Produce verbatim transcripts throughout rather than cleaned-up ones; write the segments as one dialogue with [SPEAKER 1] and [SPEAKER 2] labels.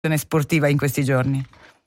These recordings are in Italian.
[SPEAKER 1] sportiva in questi giorni?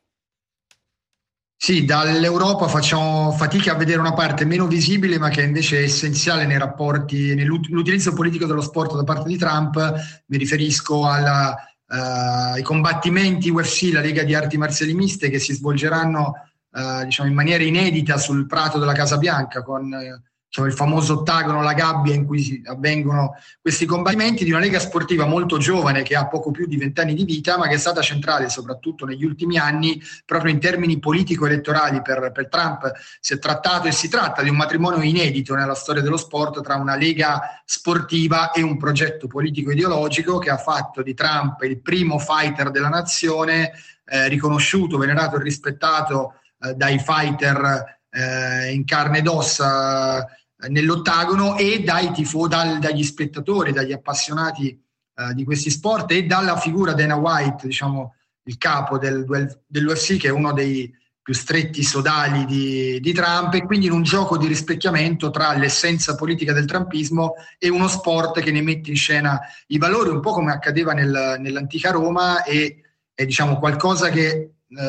[SPEAKER 2] Sì, dall'Europa facciamo fatica a vedere una parte meno visibile, ma che invece è essenziale nei rapporti, nell'utilizzo politico dello sport da parte di Trump. Mi riferisco alla, uh, ai combattimenti U F C, la Lega di Arti Marziali Miste, che si svolgeranno uh, diciamo in maniera inedita sul prato della Casa Bianca, con uh, diciamo, il famoso ottagono, la gabbia in cui avvengono questi combattimenti, di una lega sportiva molto giovane che ha poco più di vent'anni di vita, ma che è stata centrale soprattutto negli ultimi anni proprio in termini politico-elettorali per, per Trump. Si è trattato e si tratta di un matrimonio inedito nella storia dello sport tra una lega sportiva e un progetto politico-ideologico che ha fatto di Trump il primo fighter della nazione, eh, riconosciuto, venerato e rispettato eh, dai fighter eh, in carne ed ossa nell'ottagono e dai tifo, dal, dagli spettatori, dagli appassionati eh, di questi sport, e dalla figura Dana White, diciamo il capo del, dell'U F C, che è uno dei più stretti sodali di, di Trump, e quindi in un gioco di rispecchiamento tra l'essenza politica del trumpismo e uno sport che ne mette in scena i valori, un po' come accadeva nel, nell'antica Roma, e è diciamo qualcosa che,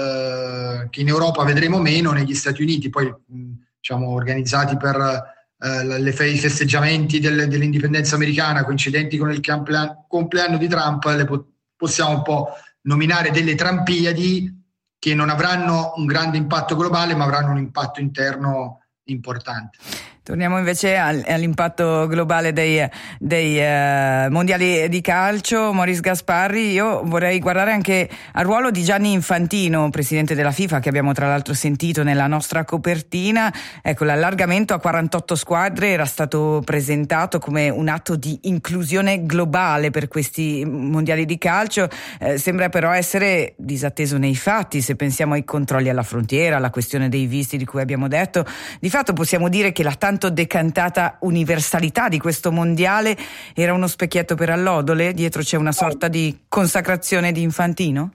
[SPEAKER 2] eh, che in Europa vedremo meno, negli Stati Uniti poi diciamo organizzati per Uh, le fe- i festeggiamenti del- dell'indipendenza americana coincidenti con il compleanno, compleanno di Trump, le po- possiamo un po' nominare delle Trumpiadi, che non avranno un grande impatto globale ma avranno un impatto interno importante.
[SPEAKER 1] Torniamo invece all'impatto globale dei, dei uh, mondiali di calcio. Maurice Gasparri, io vorrei guardare anche al ruolo di Gianni Infantino, presidente della FIFA, che abbiamo tra l'altro sentito nella nostra copertina. Ecco, l'allargamento a quarantotto squadre era stato presentato come un atto di inclusione globale per questi mondiali di calcio. Eh, sembra però essere disatteso nei fatti, se pensiamo ai controlli alla frontiera, alla questione dei visti di cui abbiamo detto. Di fatto possiamo dire che la tanto decantata universalità di questo mondiale era uno specchietto per allodole? Dietro c'è una sorta di consacrazione di Infantino?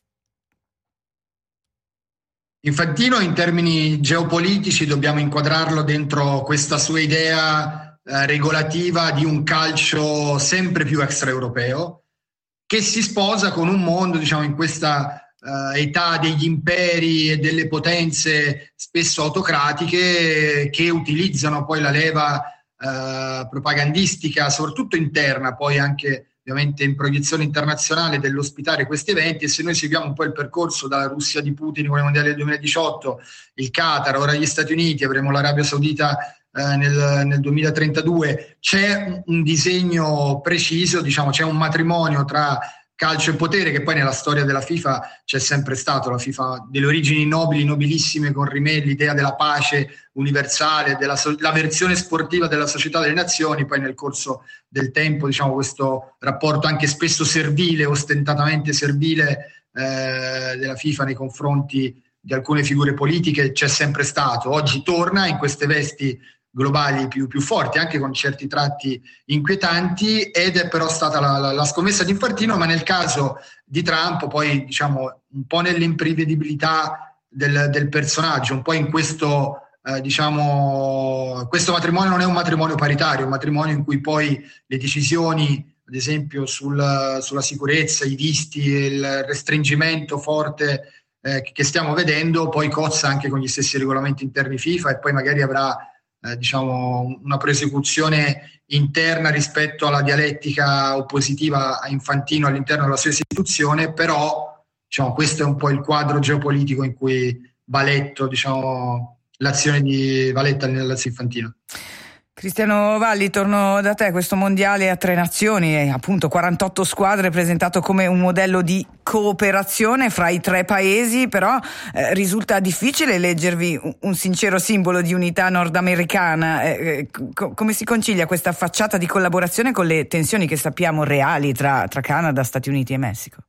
[SPEAKER 2] Infantino in termini geopolitici dobbiamo inquadrarlo dentro questa sua idea eh, regolativa di un calcio sempre più extraeuropeo, che si sposa con un mondo, diciamo, in questa Uh, età degli imperi e delle potenze spesso autocratiche, che utilizzano poi la leva uh, propagandistica, soprattutto interna, poi anche ovviamente in proiezione internazionale, dell'ospitare questi eventi. E se noi seguiamo un po' il percorso dalla Russia di Putin con i mondiali del duemiladiciotto, il Qatar, ora gli Stati Uniti, avremo l'Arabia Saudita uh, nel, nel duemilatrentadue, c'è un disegno preciso, diciamo, c'è un matrimonio tra calcio e potere, che poi nella storia della FIFA c'è sempre stato. La FIFA delle origini nobili, nobilissime, con Rimet, l'idea della pace universale, della so- la versione sportiva della società delle nazioni. Poi nel corso del tempo, diciamo, questo rapporto anche spesso servile, ostentatamente servile eh, della FIFA nei confronti di alcune figure politiche c'è sempre stato. Oggi torna in queste vesti globali più, più forti, anche con certi tratti inquietanti, ed è però stata la, la, la scommessa di Infantino. Ma nel caso di Trump, poi diciamo un po' nell'imprevedibilità del, del personaggio, un po' in questo eh, diciamo questo matrimonio non è un matrimonio paritario, è un matrimonio in cui poi le decisioni, ad esempio sul, sulla sicurezza, i visti e il restringimento forte eh, che stiamo vedendo, poi cozza anche con gli stessi regolamenti interni FIFA, e poi magari avrà Eh, diciamo una prosecuzione interna rispetto alla dialettica oppositiva a Infantino all'interno della sua istituzione. Però diciamo questo è un po' il quadro geopolitico in cui va letto, diciamo, l'azione di Valletta nell'azione Infantino.
[SPEAKER 1] Cristiano Valli, torno da te. Questo mondiale a tre nazioni, appunto quarantotto squadre, presentato come un modello di cooperazione fra i tre paesi, però eh, risulta difficile leggervi un, un sincero simbolo di unità nordamericana. Eh, co- come si concilia questa facciata di collaborazione con le tensioni che sappiamo reali tra, tra Canada, Stati Uniti e Messico?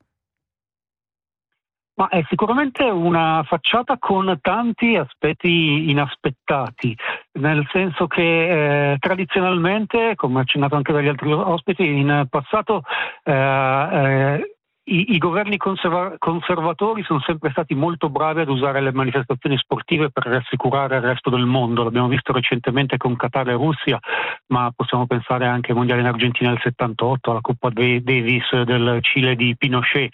[SPEAKER 3] Ma è sicuramente una facciata con tanti aspetti inaspettati, nel senso che eh, tradizionalmente, come accennato anche dagli altri ospiti, in passato eh, eh, i, i governi conserva- conservatori sono sempre stati molto bravi ad usare le manifestazioni sportive per rassicurare il resto del mondo. L'abbiamo visto recentemente con Qatar e Russia, ma possiamo pensare anche ai mondiali in Argentina del settantotto, alla Coppa Davis del Cile di Pinochet.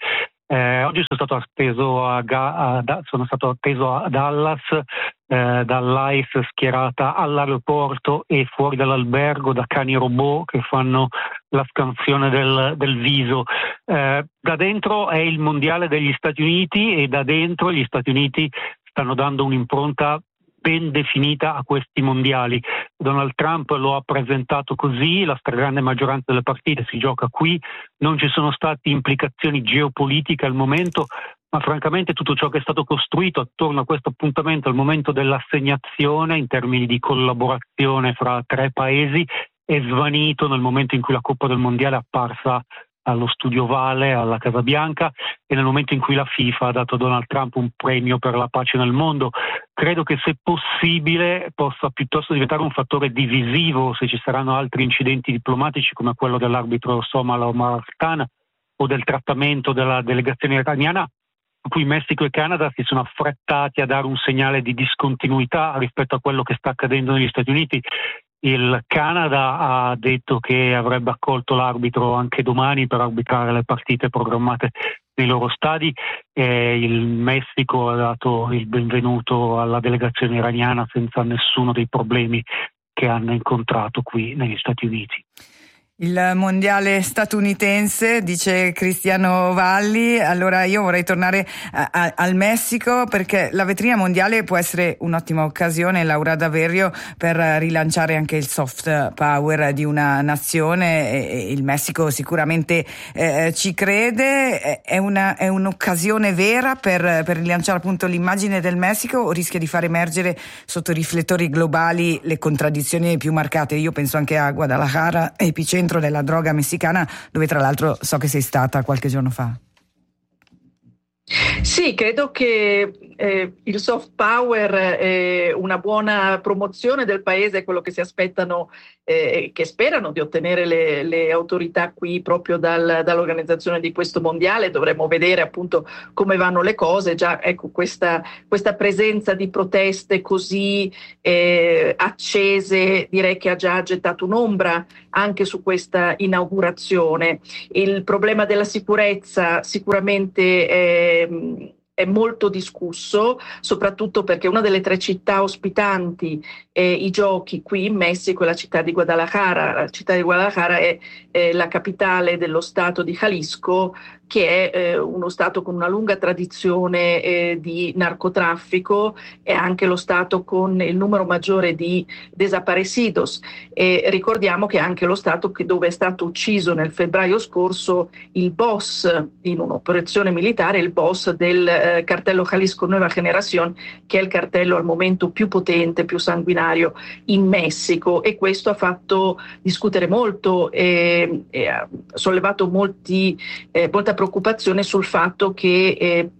[SPEAKER 3] Eh, oggi sono stato atteso a, a, a sono stato atteso a Dallas eh, dall'I C E schierata all'aeroporto e fuori dall'albergo da cani robot che fanno la scansione del, del viso. Eh, da dentro è il mondiale degli Stati Uniti e da dentro gli Stati Uniti stanno dando un'impronta ben definita a questi mondiali. Donald Trump lo ha presentato così, la stragrande maggioranza delle partite si gioca qui, non ci sono state implicazioni geopolitiche al momento, ma francamente tutto ciò che è stato costruito attorno a questo appuntamento al momento dell'assegnazione in termini di collaborazione fra tre paesi è svanito nel momento in cui la Coppa del Mondiale è apparsa allo Studio Vale, alla Casa Bianca, e nel momento in cui la FIFA ha dato a Donald Trump un premio per la pace nel mondo. Credo che se possibile possa piuttosto diventare un fattore divisivo se ci saranno altri incidenti diplomatici come quello dell'arbitro somalo Omar Khan o del trattamento della delegazione iraniana, a cui Messico e Canada si sono affrettati a dare un segnale di discontinuità rispetto a quello che sta accadendo negli Stati Uniti. Il Canada ha detto che avrebbe accolto l'arbitro anche domani per arbitrare le partite programmate nei loro stadi. E il Messico ha dato il benvenuto alla delegazione iraniana senza nessuno dei problemi che hanno incontrato qui negli Stati Uniti.
[SPEAKER 1] Il mondiale statunitense, dice Cristiano Valli. Allora io vorrei tornare a, a, al Messico, perché la vetrina mondiale può essere un'ottima occasione, Laura Daverio, per rilanciare anche il soft power di una nazione, e, e il Messico sicuramente eh, ci crede. È, una, è un'occasione vera per, per rilanciare appunto l'immagine del Messico, o rischia di far emergere sotto i riflettori globali le contraddizioni più marcate? Io penso anche a Guadalajara, epicentro della droga messicana, dove tra l'altro so che sei stata qualche giorno fa.
[SPEAKER 4] Sì, credo che eh, il soft power è una buona promozione del paese, è quello che si aspettano e eh, che sperano di ottenere le, le autorità qui proprio dal, dall'organizzazione di questo mondiale. Dovremmo vedere appunto come vanno le cose. Già ecco questa, questa presenza di proteste così eh, accese direi che ha già gettato un'ombra anche su questa inaugurazione. Il problema della sicurezza sicuramente è è molto discusso, soprattutto perché una delle tre città ospitanti eh, i giochi qui in Messico è la città di Guadalajara. La città di Guadalajara è, è la capitale dello stato di Jalisco, che è eh, uno stato con una lunga tradizione eh, di narcotraffico, e anche lo stato con il numero maggiore di desaparecidos. E ricordiamo che è anche lo stato che, dove è stato ucciso nel febbraio scorso il boss, in un'operazione militare, il boss del eh, cartello Jalisco Nueva Generación, che è il cartello al momento più potente, più sanguinario in Messico, e questo ha fatto discutere molto e, e ha sollevato molti, eh, molta preoccupazione sul fatto che eh,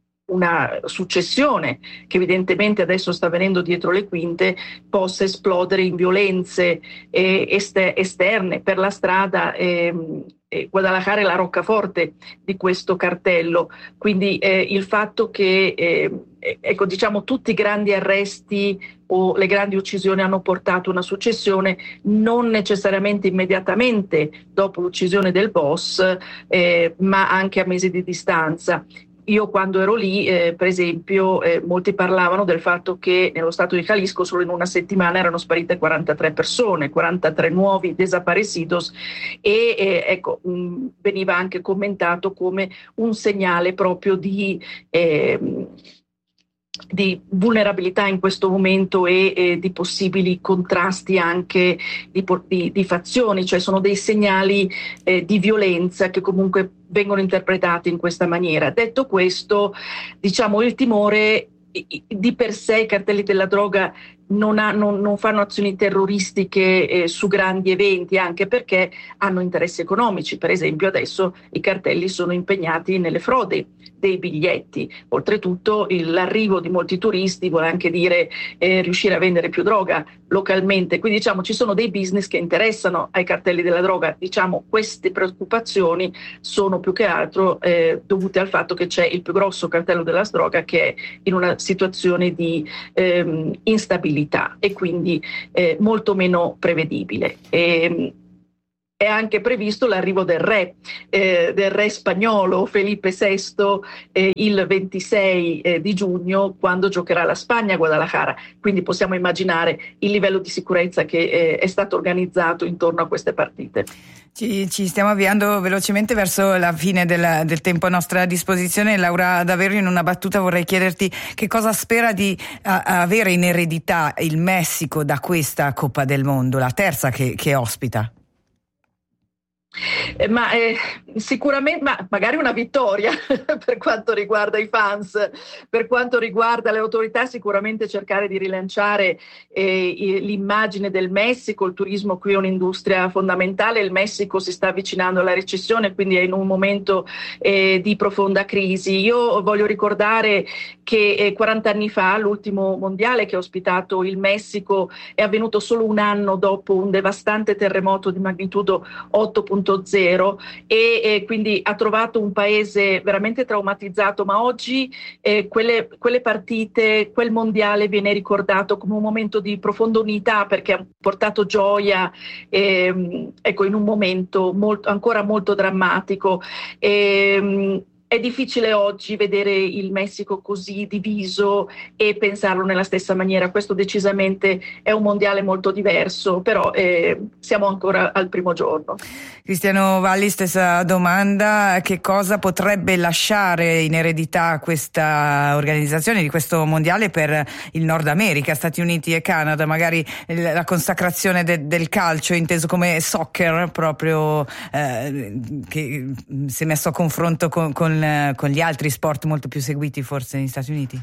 [SPEAKER 4] una successione che evidentemente adesso sta avvenendo dietro le quinte possa esplodere in violenze eh, ester- esterne per la strada. Eh, eh, Guadalajara è la roccaforte di questo cartello, quindi eh, il fatto che eh, ecco, diciamo, tutti i grandi arresti o le grandi uccisioni hanno portato una successione, non necessariamente immediatamente dopo l'uccisione del boss, eh, ma anche a mesi di distanza. Io quando ero lì, eh, per esempio, eh, molti parlavano del fatto che nello stato di Jalisco solo in una settimana erano sparite quarantatré persone, quarantatré nuovi desaparecidos, e eh, ecco, mh, veniva anche commentato come un segnale proprio di... Eh, di vulnerabilità in questo momento e, e di possibili contrasti anche di, di, di fazioni, cioè sono dei segnali eh, di violenza che comunque vengono interpretati in questa maniera. Detto questo, diciamo, il timore di per sé, i cartelli della droga non, ha, non, non fanno azioni terroristiche eh, su grandi eventi, anche perché hanno interessi economici. Per esempio adesso i cartelli sono impegnati nelle frodi dei biglietti. Oltretutto il, l'arrivo di molti turisti vuole anche dire eh, riuscire a vendere più droga localmente, quindi diciamo ci sono dei business che interessano ai cartelli della droga. Diciamo queste preoccupazioni sono più che altro eh, dovute al fatto che c'è il più grosso cartello della droga che è in una situazione di ehm, instabilità e quindi eh, molto meno prevedibile. E, è anche previsto l'arrivo del re, eh, del re spagnolo Felipe sesto eh, il ventisei eh, di giugno, quando giocherà la Spagna a Guadalajara. Quindi possiamo immaginare il livello di sicurezza che eh, è stato organizzato intorno a queste partite.
[SPEAKER 1] Ci, ci stiamo avviando velocemente verso la fine del, del tempo a nostra disposizione. Laura Davvero, in una battuta vorrei chiederti che cosa spera di a, avere in eredità il Messico da questa Coppa del Mondo, la terza che, che ospita.
[SPEAKER 4] Eh, ma eh, sicuramente, ma magari una vittoria per quanto riguarda i fans, per quanto riguarda le autorità, sicuramente cercare di rilanciare eh, l'immagine del Messico. Il turismo qui è un'industria fondamentale, il Messico si sta avvicinando alla recessione, quindi è in un momento eh, di profonda crisi. Io voglio ricordare che eh, quaranta anni fa l'ultimo mondiale che ha ospitato il Messico è avvenuto solo un anno dopo un devastante terremoto di magnitudo otto punto zero e, e quindi ha trovato un paese veramente traumatizzato, ma oggi eh, quelle, quelle partite, quel mondiale viene ricordato come un momento di profonda unità, perché ha portato gioia eh, ecco, in un momento molto, ancora molto drammatico. E, È difficile oggi vedere il Messico così diviso e pensarlo nella stessa maniera. Questo decisamente è un mondiale molto diverso, però eh, siamo ancora al primo giorno.
[SPEAKER 1] Cristiano Valli, stessa domanda: che cosa potrebbe lasciare in eredità questa organizzazione di questo mondiale per il Nord America, Stati Uniti e Canada? Magari la consacrazione de- del calcio inteso come soccer, proprio eh, che si è messo a confronto con, con con gli altri sport molto più seguiti forse negli Stati Uniti?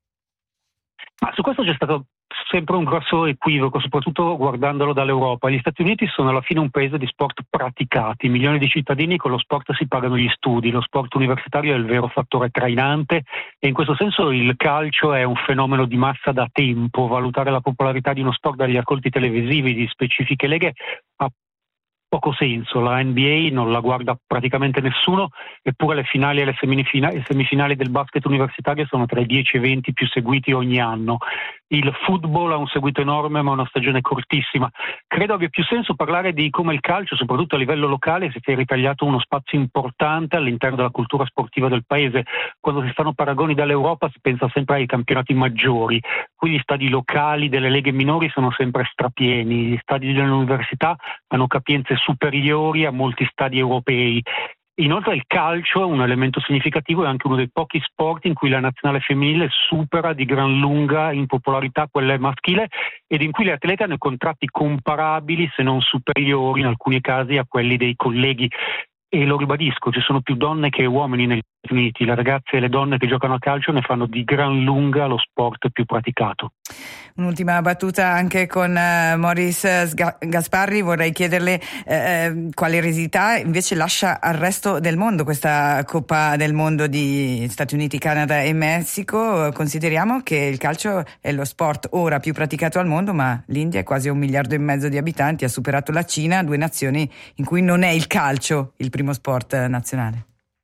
[SPEAKER 3] Ma su questo c'è stato sempre un grosso equivoco, soprattutto guardandolo dall'Europa. Gli Stati Uniti sono alla fine un paese di sport praticati, milioni di cittadini con lo sport si pagano gli studi, lo sport universitario è il vero fattore trainante e in questo senso il calcio è un fenomeno di massa da tempo. Valutare la popolarità di uno sport dagli ascolti televisivi di specifiche leghe ha poco senso. La N B A non la guarda praticamente nessuno, eppure le finali e le semifinali, le semifinali del basket universitario sono tra i dieci e venti più seguiti ogni anno. Il football ha un seguito enorme ma una stagione cortissima. Credo abbia più senso parlare di come il calcio, soprattutto a livello locale, si sia ritagliato uno spazio importante all'interno della cultura sportiva del paese. Quando si fanno paragoni dall'Europa si pensa sempre ai campionati maggiori, qui gli stadi locali delle leghe minori sono sempre strapieni, gli stadi delle università hanno capienze superiori a molti stadi europei. Inoltre il calcio è un elemento significativo, è anche uno dei pochi sport in cui la nazionale femminile supera di gran lunga in popolarità quella maschile ed in cui le atlete hanno contratti comparabili se non superiori in alcuni casi a quelli dei colleghi. E lo ribadisco, ci sono più donne che uomini negli Stati Uniti, le ragazze e le donne che giocano a calcio ne fanno di gran lunga lo sport più praticato.
[SPEAKER 1] Un'ultima battuta anche con uh, Maurice Gasparri, vorrei chiederle eh, quale eredità invece lascia al resto del mondo questa Coppa del Mondo di Stati Uniti, Canada e Messico. Consideriamo che il calcio è lo sport ora più praticato al mondo, ma l'India è quasi un miliardo e mezzo di abitanti, ha superato la Cina, due nazioni in cui non è il calcio il primo sport nazionale.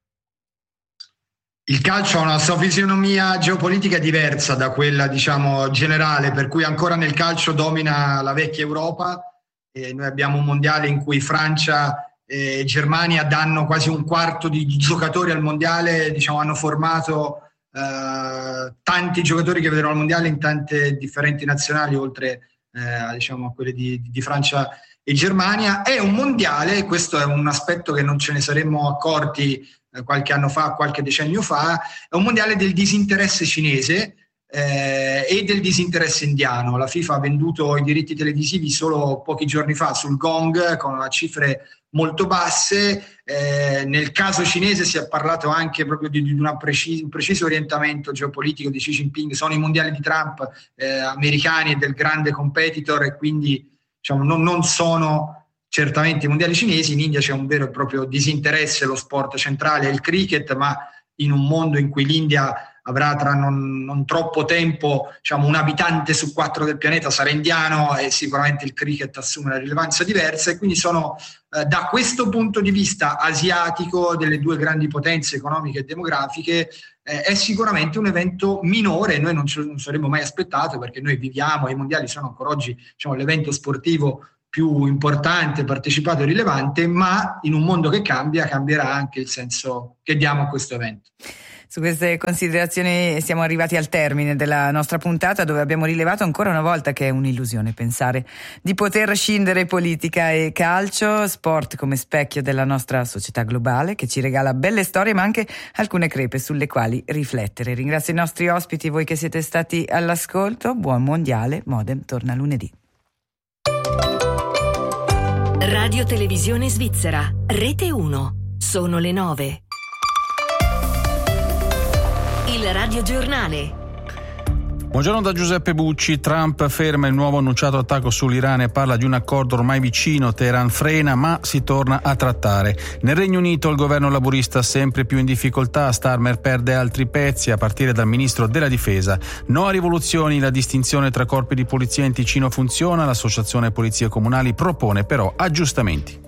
[SPEAKER 2] Il calcio ha una sua fisionomia geopolitica diversa da quella, diciamo, generale, per cui ancora nel calcio domina la vecchia Europa e noi abbiamo un mondiale in cui Francia e Germania danno quasi un quarto di giocatori al mondiale, diciamo, hanno formato eh, tanti giocatori che vedremo al mondiale in tante differenti nazionali, oltre eh, diciamo, a quelle di, di Francia e Germania. È un mondiale, questo è un aspetto che non ce ne saremmo accorti qualche anno fa, qualche decennio fa, è un mondiale del disinteresse cinese eh, e del disinteresse indiano. La FIFA ha venduto i diritti televisivi solo pochi giorni fa sul Gong con cifre molto basse. Eh, nel caso cinese si è parlato anche proprio di, di una precis- un preciso orientamento geopolitico di Xi Jinping. Sono i mondiali di Trump eh, americani e del grande competitor e quindi diciamo, non, non sono certamente i mondiali cinesi. In India c'è un vero e proprio disinteresse, lo sport centrale è il cricket, ma in un mondo in cui l'India avrà tra non, non troppo tempo, diciamo, un abitante su quattro del pianeta sarà indiano e sicuramente il cricket assume una rilevanza diversa e quindi sono eh, da questo punto di vista asiatico delle due grandi potenze economiche e demografiche eh, è sicuramente un evento minore. Noi non ce lo saremmo mai aspettato perché noi viviamo e i mondiali sono ancora oggi, diciamo, l'evento sportivo più importante, partecipato e rilevante, ma in un mondo che cambia, cambierà anche il senso che diamo a questo evento.
[SPEAKER 1] Su queste considerazioni siamo arrivati al termine della nostra puntata, dove abbiamo rilevato ancora una volta che è un'illusione pensare di poter scindere politica e calcio, sport come specchio della nostra società globale che ci regala belle storie ma anche alcune crepe sulle quali riflettere. Ringrazio i nostri ospiti, voi che siete stati all'ascolto. Buon mondiale, Modem torna lunedì.
[SPEAKER 5] Radio Televisione Svizzera, Rete uno. Sono le nove. Il Radio Giornale.
[SPEAKER 6] Buongiorno da Giuseppe Bucci. Trump ferma il nuovo annunciato attacco sull'Iran e parla di un accordo ormai vicino. Teheran frena, ma si torna a trattare. Nel Regno Unito il governo laburista sempre più in difficoltà. Starmer perde altri pezzi, a partire dal ministro della difesa. No a rivoluzioni, la distinzione tra corpi di polizia in Ticino funziona. L'associazione Polizie Comunali propone però aggiustamenti.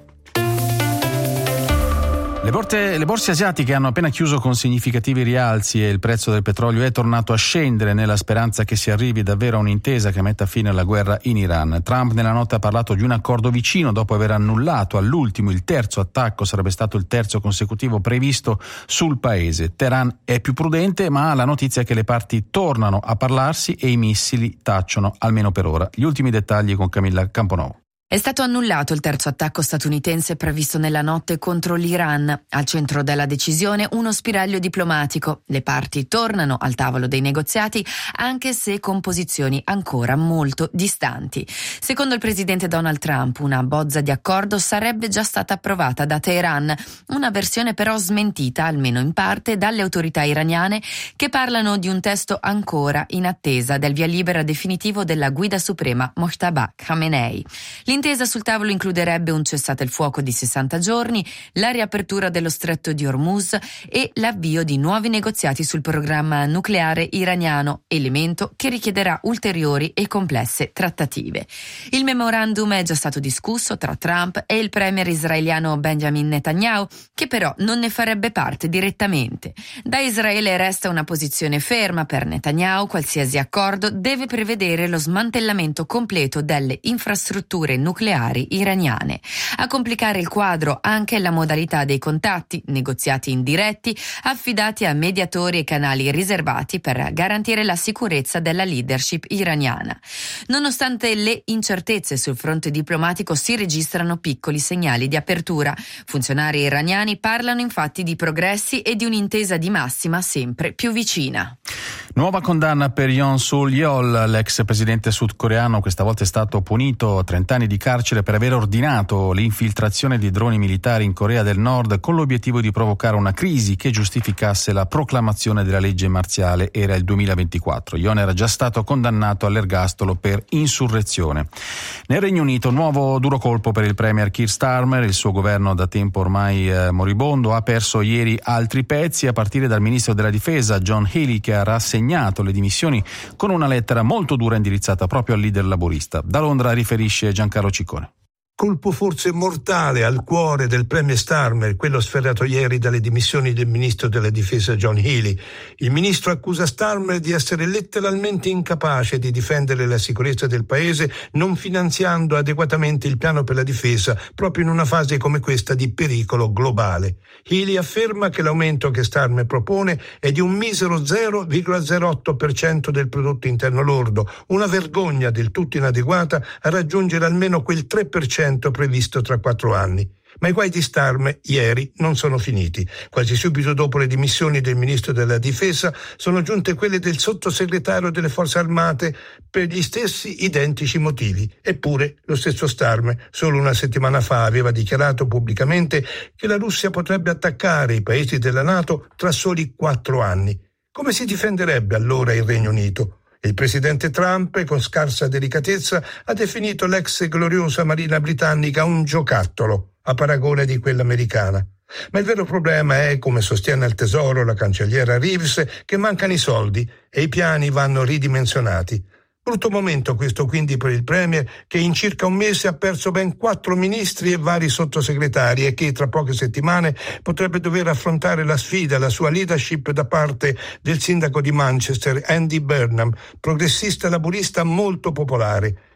[SPEAKER 6] Le borse, le borse asiatiche hanno appena chiuso con significativi rialzi e il prezzo del petrolio è tornato a scendere nella speranza che si arrivi davvero a un'intesa che metta fine alla guerra in Iran. Trump nella notte ha parlato di un accordo vicino dopo aver annullato all'ultimo il terzo attacco, sarebbe stato il terzo consecutivo previsto sul paese. Teheran è più prudente, ma ha la notizia che le parti tornano a parlarsi e i missili tacciono, almeno per ora. Gli ultimi dettagli con Camilla Camponovo.
[SPEAKER 7] È stato annullato il terzo attacco statunitense previsto nella notte contro l'Iran. Al centro della decisione uno spiraglio diplomatico. Le parti tornano al tavolo dei negoziati, anche se con posizioni ancora molto distanti. Secondo il presidente Donald Trump, una bozza di accordo sarebbe già stata approvata da Teheran, una versione però smentita, almeno in parte, dalle autorità iraniane, che parlano di un testo ancora in attesa del via libera definitivo della guida suprema Mojtaba Khamenei. L'intesa sul tavolo includerebbe un cessate il fuoco di sessanta giorni, la riapertura dello stretto di Hormuz e l'avvio di nuovi negoziati sul programma nucleare iraniano, elemento che richiederà ulteriori e complesse trattative. Il memorandum è già stato discusso tra Trump e il premier israeliano Benjamin Netanyahu, che però non ne farebbe parte direttamente. Da Israele resta una posizione ferma per Netanyahu: qualsiasi accordo deve prevedere lo smantellamento completo delle infrastrutture nucleari iraniane. A complicare il quadro anche la modalità dei contatti, negoziati indiretti, affidati a mediatori e canali riservati per garantire la sicurezza della leadership iraniana. Nonostante le incertezze sul fronte diplomatico, si registrano piccoli segnali di apertura. Funzionari iraniani parlano infatti di progressi e di un'intesa di massima sempre più vicina.
[SPEAKER 6] Nuova condanna per Yoon Suk Yeol, l'ex presidente sudcoreano. Questa volta è stato punito a trenta anni di carcere per aver ordinato l'infiltrazione di droni militari in Corea del Nord con l'obiettivo di provocare una crisi che giustificasse la proclamazione della legge marziale. Era il duemilaventiquattro. Yeon era già stato condannato all'ergastolo per insurrezione. Nel Regno Unito, nuovo duro colpo per il premier Keir Starmer. Il suo governo, da tempo ormai eh, moribondo, ha perso ieri altri pezzi, a partire dal ministro della difesa John Healey, che ha rassegnato le dimissioni con una lettera molto dura indirizzata proprio al leader laburista. Da Londra riferisce Giancarlo Ciccone.
[SPEAKER 8] Colpo forse mortale al cuore del premier Starmer, quello sferrato ieri dalle dimissioni del ministro della difesa John Healey. Il ministro accusa Starmer di essere letteralmente incapace di difendere la sicurezza del paese, non finanziando adeguatamente il piano per la difesa, proprio in una fase come questa di pericolo globale. Healey afferma che l'aumento che Starmer propone è di un misero zero virgola zero otto per cento del prodotto interno lordo, una vergogna del tutto inadeguata a raggiungere almeno quel tre per cento previsto tra quattro anni. Ma i guai di Starmer ieri non sono finiti. Quasi subito dopo le dimissioni del ministro della difesa sono giunte quelle del sottosegretario delle forze armate per gli stessi identici motivi. Eppure lo stesso Starmer solo una settimana fa aveva dichiarato pubblicamente che la Russia potrebbe attaccare i paesi della NATO tra soli quattro anni. Come si difenderebbe allora il Regno Unito? Il presidente Trump, con scarsa delicatezza, ha definito l'ex gloriosa marina britannica un giocattolo, a paragone di quella americana. Ma il vero problema è, come sostiene al Tesoro la cancelliera Reeves, che mancano i soldi e i piani vanno ridimensionati. Brutto momento questo quindi per il premier, che in circa un mese ha perso ben quattro ministri e vari sottosegretari e che tra poche settimane potrebbe dover affrontare la sfida alla sua leadership da parte del sindaco di Manchester Andy Burnham, progressista laburista molto popolare.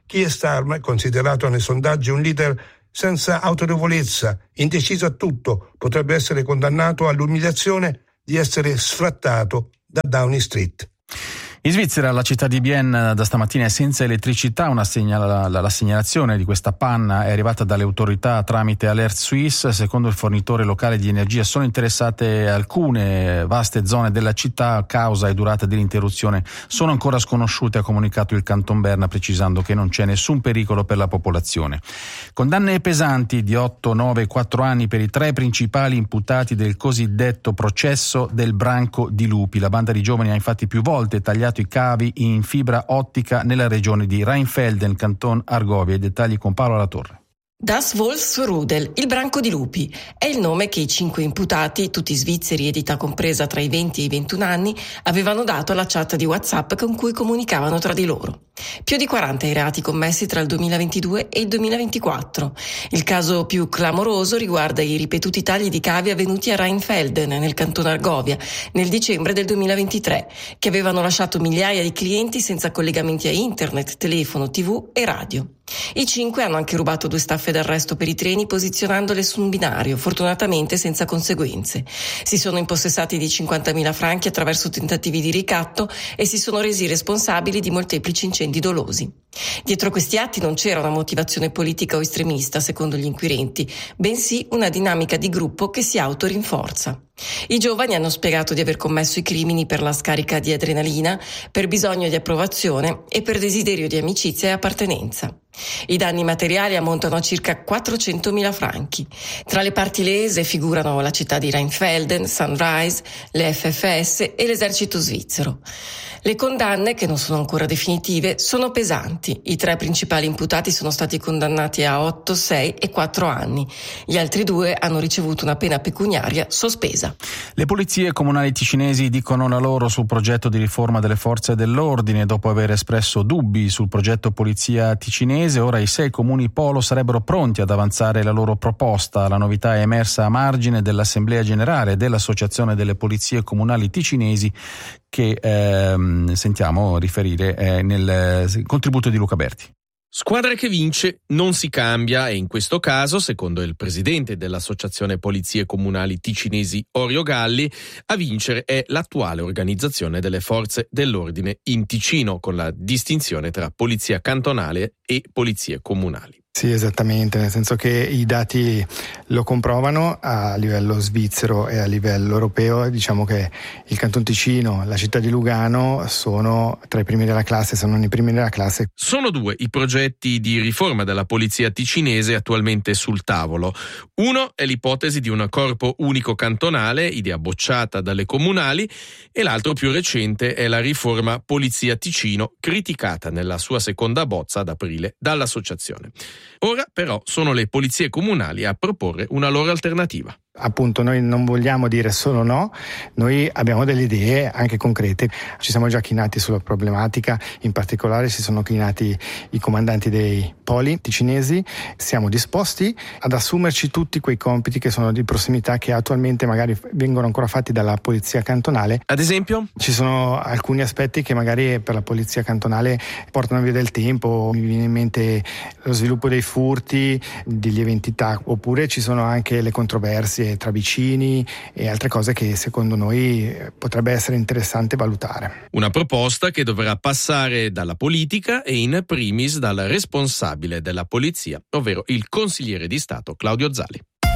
[SPEAKER 8] Keir Starmer, considerato nei sondaggi un leader senza autorevolezza, indeciso a tutto, potrebbe essere condannato all'umiliazione di essere sfrattato da Downing Street.
[SPEAKER 6] In Svizzera la città di Bienne da stamattina è senza elettricità. Una segnala, la, la segnalazione di questa panna è arrivata dalle autorità tramite Alert Suisse. Secondo il fornitore locale di energia sono interessate alcune vaste zone della città. Causa e durata dell'interruzione sono ancora sconosciute, ha comunicato il Canton Berna, precisando che non c'è nessun pericolo per la popolazione. Condanne pesanti di otto, nove e quattro anni per i tre principali imputati del cosiddetto processo del branco di lupi. La banda di giovani ha infatti più volte tagliato i cavi in fibra ottica nella regione di Rheinfelden, Canton Argovia. I dettagli con Paolo Latorre.
[SPEAKER 9] Das Wolfsrudel, il branco di lupi, è il nome che i cinque imputati, tutti svizzeri ed età compresa tra i venti e i ventuno anni, avevano dato alla chat di WhatsApp con cui comunicavano tra di loro. Più di quaranta i reati commessi tra il duemilaventidue e il duemilaventiquattro. Il caso più clamoroso riguarda i ripetuti tagli di cavi avvenuti a Rheinfelden, nel Canton Argovia, nel dicembre del duemilaventitré, che avevano lasciato migliaia di clienti senza collegamenti a internet, telefono, tivù e radio. I cinque hanno anche rubato due staffe d'arresto per i treni posizionandole su un binario, fortunatamente senza conseguenze. Si sono impossessati di cinquantamila franchi attraverso tentativi di ricatto e si sono resi responsabili di molteplici incendi dolosi. Dietro questi atti non c'era una motivazione politica o estremista, secondo gli inquirenti, bensì una dinamica di gruppo che si autorinforza. I giovani hanno spiegato di aver commesso i crimini per la scarica di adrenalina, per bisogno di approvazione e per desiderio di amicizia e appartenenza. I danni materiali ammontano a circa quattrocentomila franchi. Tra le parti lese figurano la città di Rheinfelden, Sunrise, le F F S e l'esercito svizzero. Le condanne, che non sono ancora definitive, sono pesanti. I tre principali imputati sono stati condannati a otto, sei e quattro anni. Gli altri due hanno ricevuto una pena pecuniaria sospesa.
[SPEAKER 6] Le polizie comunali ticinesi dicono la loro sul progetto di riforma delle forze dell'ordine. Dopo aver espresso dubbi sul progetto polizia ticinese, ora i sei comuni polo sarebbero pronti ad avanzare la loro proposta. La novità è emersa a margine dell'Assemblea Generale dell'Associazione delle Polizie Comunali Ticinesi, che ehm, sentiamo riferire eh, nel eh, contributo di Luca Berti.
[SPEAKER 10] Squadra che vince non si cambia e in questo caso, secondo il presidente dell'Associazione Polizie Comunali Ticinesi Orio Galli, a vincere è l'attuale organizzazione delle forze dell'ordine in Ticino, con la distinzione tra polizia cantonale e polizie comunali.
[SPEAKER 11] Sì, esattamente, nel senso che i dati lo comprovano a livello svizzero e a livello europeo. Diciamo che il Canton Ticino, la città di Lugano sono tra i primi della classe, se non i primi della classe.
[SPEAKER 10] Sono due i progetti di riforma della polizia ticinese attualmente sul tavolo. Uno è l'ipotesi di un corpo unico cantonale, idea bocciata dalle comunali, e l'altro più recente è la riforma Polizia Ticino, criticata nella sua seconda bozza ad aprile dall'associazione. Ora però sono le polizie comunali a proporre una loro alternativa.
[SPEAKER 11] Appunto, noi non vogliamo dire solo no, noi abbiamo delle idee anche concrete. Ci siamo già chinati sulla problematica, in particolare si sono chinati i comandanti dei poli ticinesi. Siamo disposti ad assumerci tutti quei compiti che sono di prossimità, che attualmente magari vengono ancora fatti dalla polizia cantonale.
[SPEAKER 10] Ad esempio?
[SPEAKER 11] Ci sono alcuni aspetti che magari per la polizia cantonale portano via del tempo. Mi viene in mente lo sviluppo dei furti di lieve entità, oppure ci sono anche le controversie tra vicini e altre cose che secondo noi potrebbe essere interessante valutare.
[SPEAKER 10] Una proposta che dovrà passare dalla politica e in primis dal responsabile della polizia, ovvero il consigliere di Stato Claudio Zali.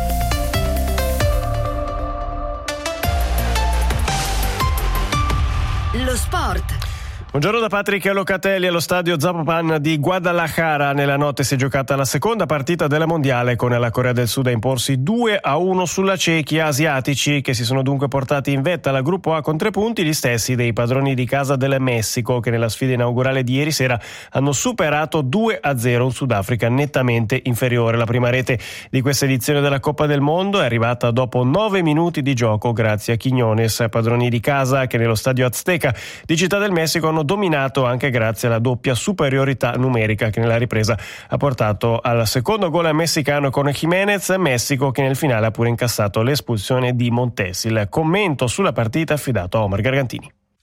[SPEAKER 5] Lo sport.
[SPEAKER 12] Buongiorno da Patrick Locatelli. Allo stadio Zapopan di Guadalajara nella notte si è giocata la seconda partita della mondiale, con la Corea del Sud a imporsi due a uno sulla Cechia. Asiatici che si sono dunque portati in vetta alla gruppo A con tre punti, gli stessi dei padroni di casa del Messico, che nella sfida inaugurale di ieri sera hanno superato due a zero un Sudafrica nettamente inferiore. La prima rete di questa edizione della Coppa del Mondo è arrivata dopo nove minuti di gioco grazie a Quiñones. Padroni di casa che nello stadio Azteca di Città del Messico hanno dominato anche grazie alla doppia superiorità numerica che nella ripresa ha portato al secondo gol messicano con Jiménez. Messico che nel finale ha pure incassato l'espulsione di Montes. Il commento sulla partita affidato a Omar Gargantini.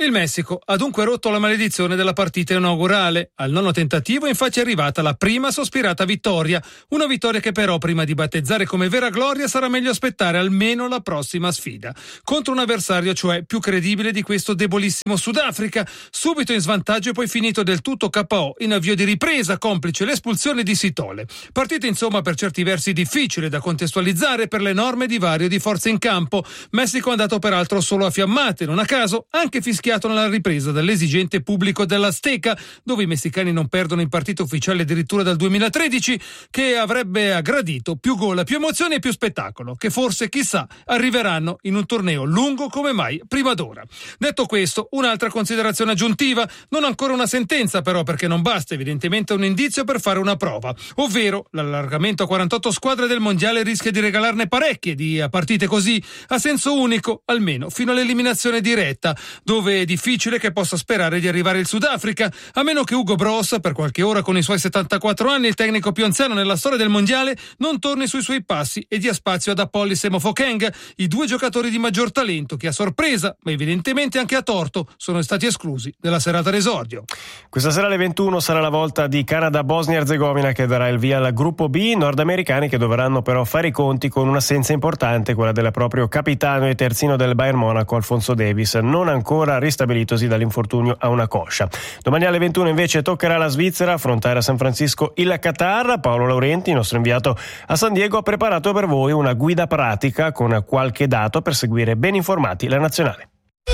[SPEAKER 13] Il Messico ha dunque rotto la maledizione della partita inaugurale. Al nono tentativo infatti è arrivata la prima sospirata vittoria. Una vittoria che però prima di battezzare come vera gloria sarà meglio aspettare almeno la prossima sfida. Contro un avversario cioè più credibile di questo debolissimo Sudafrica. Subito in svantaggio e poi finito del tutto K O in avvio di ripresa complice l'espulsione di Sitole. Partita insomma per certi versi difficile da contestualizzare per l'enorme divario di forze in campo. Messico è andato peraltro solo a fiammate, non a caso anche fischiato nella ripresa dall'esigente pubblico dell'Azteca, dove i messicani non perdono in partita ufficiale addirittura dal duemilatredici, che avrebbe gradito più gol, più emozioni e più spettacolo, che forse, chissà, arriveranno in un torneo lungo come mai prima d'ora. Detto questo, un'altra considerazione aggiuntiva, non ancora una sentenza però, perché non basta evidentemente un indizio per fare una prova, ovvero l'allargamento a quarantotto squadre del mondiale rischia di regalarne parecchie di partite così, a senso unico, almeno fino all'eliminazione diretta, dove è difficile che possa sperare di arrivare il Sudafrica, a meno che Hugo Broos, per qualche ora con i suoi settantaquattro anni, il tecnico più anziano nella storia del mondiale, non torni sui suoi passi e dia spazio ad Apollis e Mofokeng, i due giocatori di maggior talento che a sorpresa, ma evidentemente anche a torto, sono stati esclusi della serata d'esordio.
[SPEAKER 12] Questa sera alle ventuno sarà la volta di Canada-Bosnia Erzegovina che darà il via al gruppo B, nordamericani che dovranno però fare i conti con un'assenza importante, quella del proprio capitano e terzino del Bayern Monaco Alfonso Davies, non ancora ristabilitosi dall'infortunio a una coscia. Domani alle ventuno invece toccherà alla Svizzera affrontare a San Francisco il Qatar. Paolo Laurenti, il nostro inviato a San Diego, ha preparato per voi una guida pratica con qualche dato per seguire ben informati la nazionale.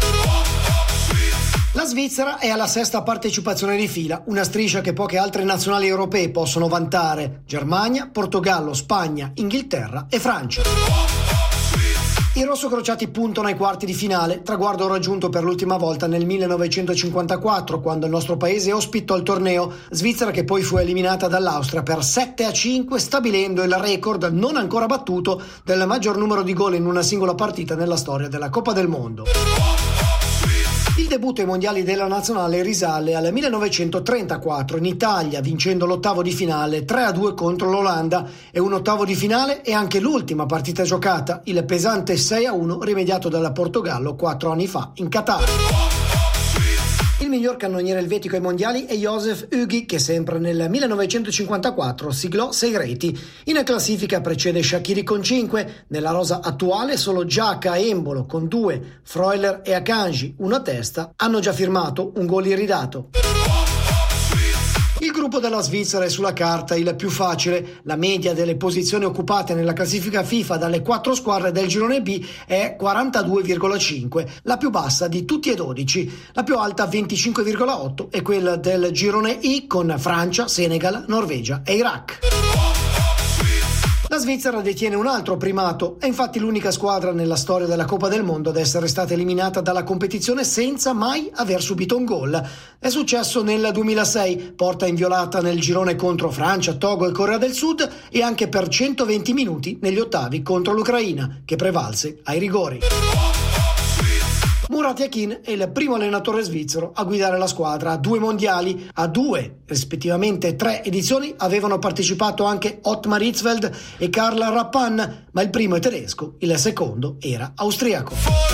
[SPEAKER 14] La Svizzera è alla sesta partecipazione di fila, una striscia che poche altre nazionali europee possono vantare: Germania, Portogallo, Spagna, Inghilterra e Francia. I rossocrociati puntano ai quarti di finale, traguardo raggiunto per l'ultima volta nel millenovecentocinquantaquattro, quando il nostro paese ospitò il torneo, Svizzera che poi fu eliminata dall'Austria per sette a cinque, stabilendo il record non ancora battuto del maggior numero di gol in una singola partita nella storia della Coppa del Mondo. Il debutto ai mondiali della nazionale risale al millenovecentotrentaquattro in Italia, vincendo l'ottavo di finale tre a due contro l'Olanda, e un ottavo di finale è anche l'ultima partita giocata, il pesante sei a uno rimediato dal Portogallo quattro anni fa in Qatar. Il miglior cannoniere elvetico ai mondiali è Josef Hugi, che sempre nel millenovecentocinquantaquattro siglò sei reti. In classifica precede Shaqiri con cinque, nella rosa attuale solo Giaca e Embolo con due, Freuler e Akanji, una a testa, hanno già firmato un gol iridato. Il gruppo della Svizzera è sulla carta il più facile. La media delle posizioni occupate nella classifica FIFA dalle quattro squadre del girone B è quarantadue virgola cinque, la più bassa di tutti e dodici. La più alta, venticinque virgola otto, è quella del girone I con Francia, Senegal, Norvegia e Iraq. La Svizzera detiene un altro primato, è infatti l'unica squadra nella storia della Coppa del Mondo ad essere stata eliminata dalla competizione senza mai aver subito un gol. È successo nel duemilasei, porta inviolata nel girone contro Francia, Togo e Corea del Sud, e anche per centoventi minuti negli ottavi contro l'Ucraina, che prevalse ai rigori. Murat Yakin è il primo allenatore svizzero a guidare la squadra a due mondiali. A due, rispettivamente tre edizioni, avevano partecipato anche Ottmar Hitzfeld e Karl Rappan, ma il primo è tedesco, il secondo era austriaco.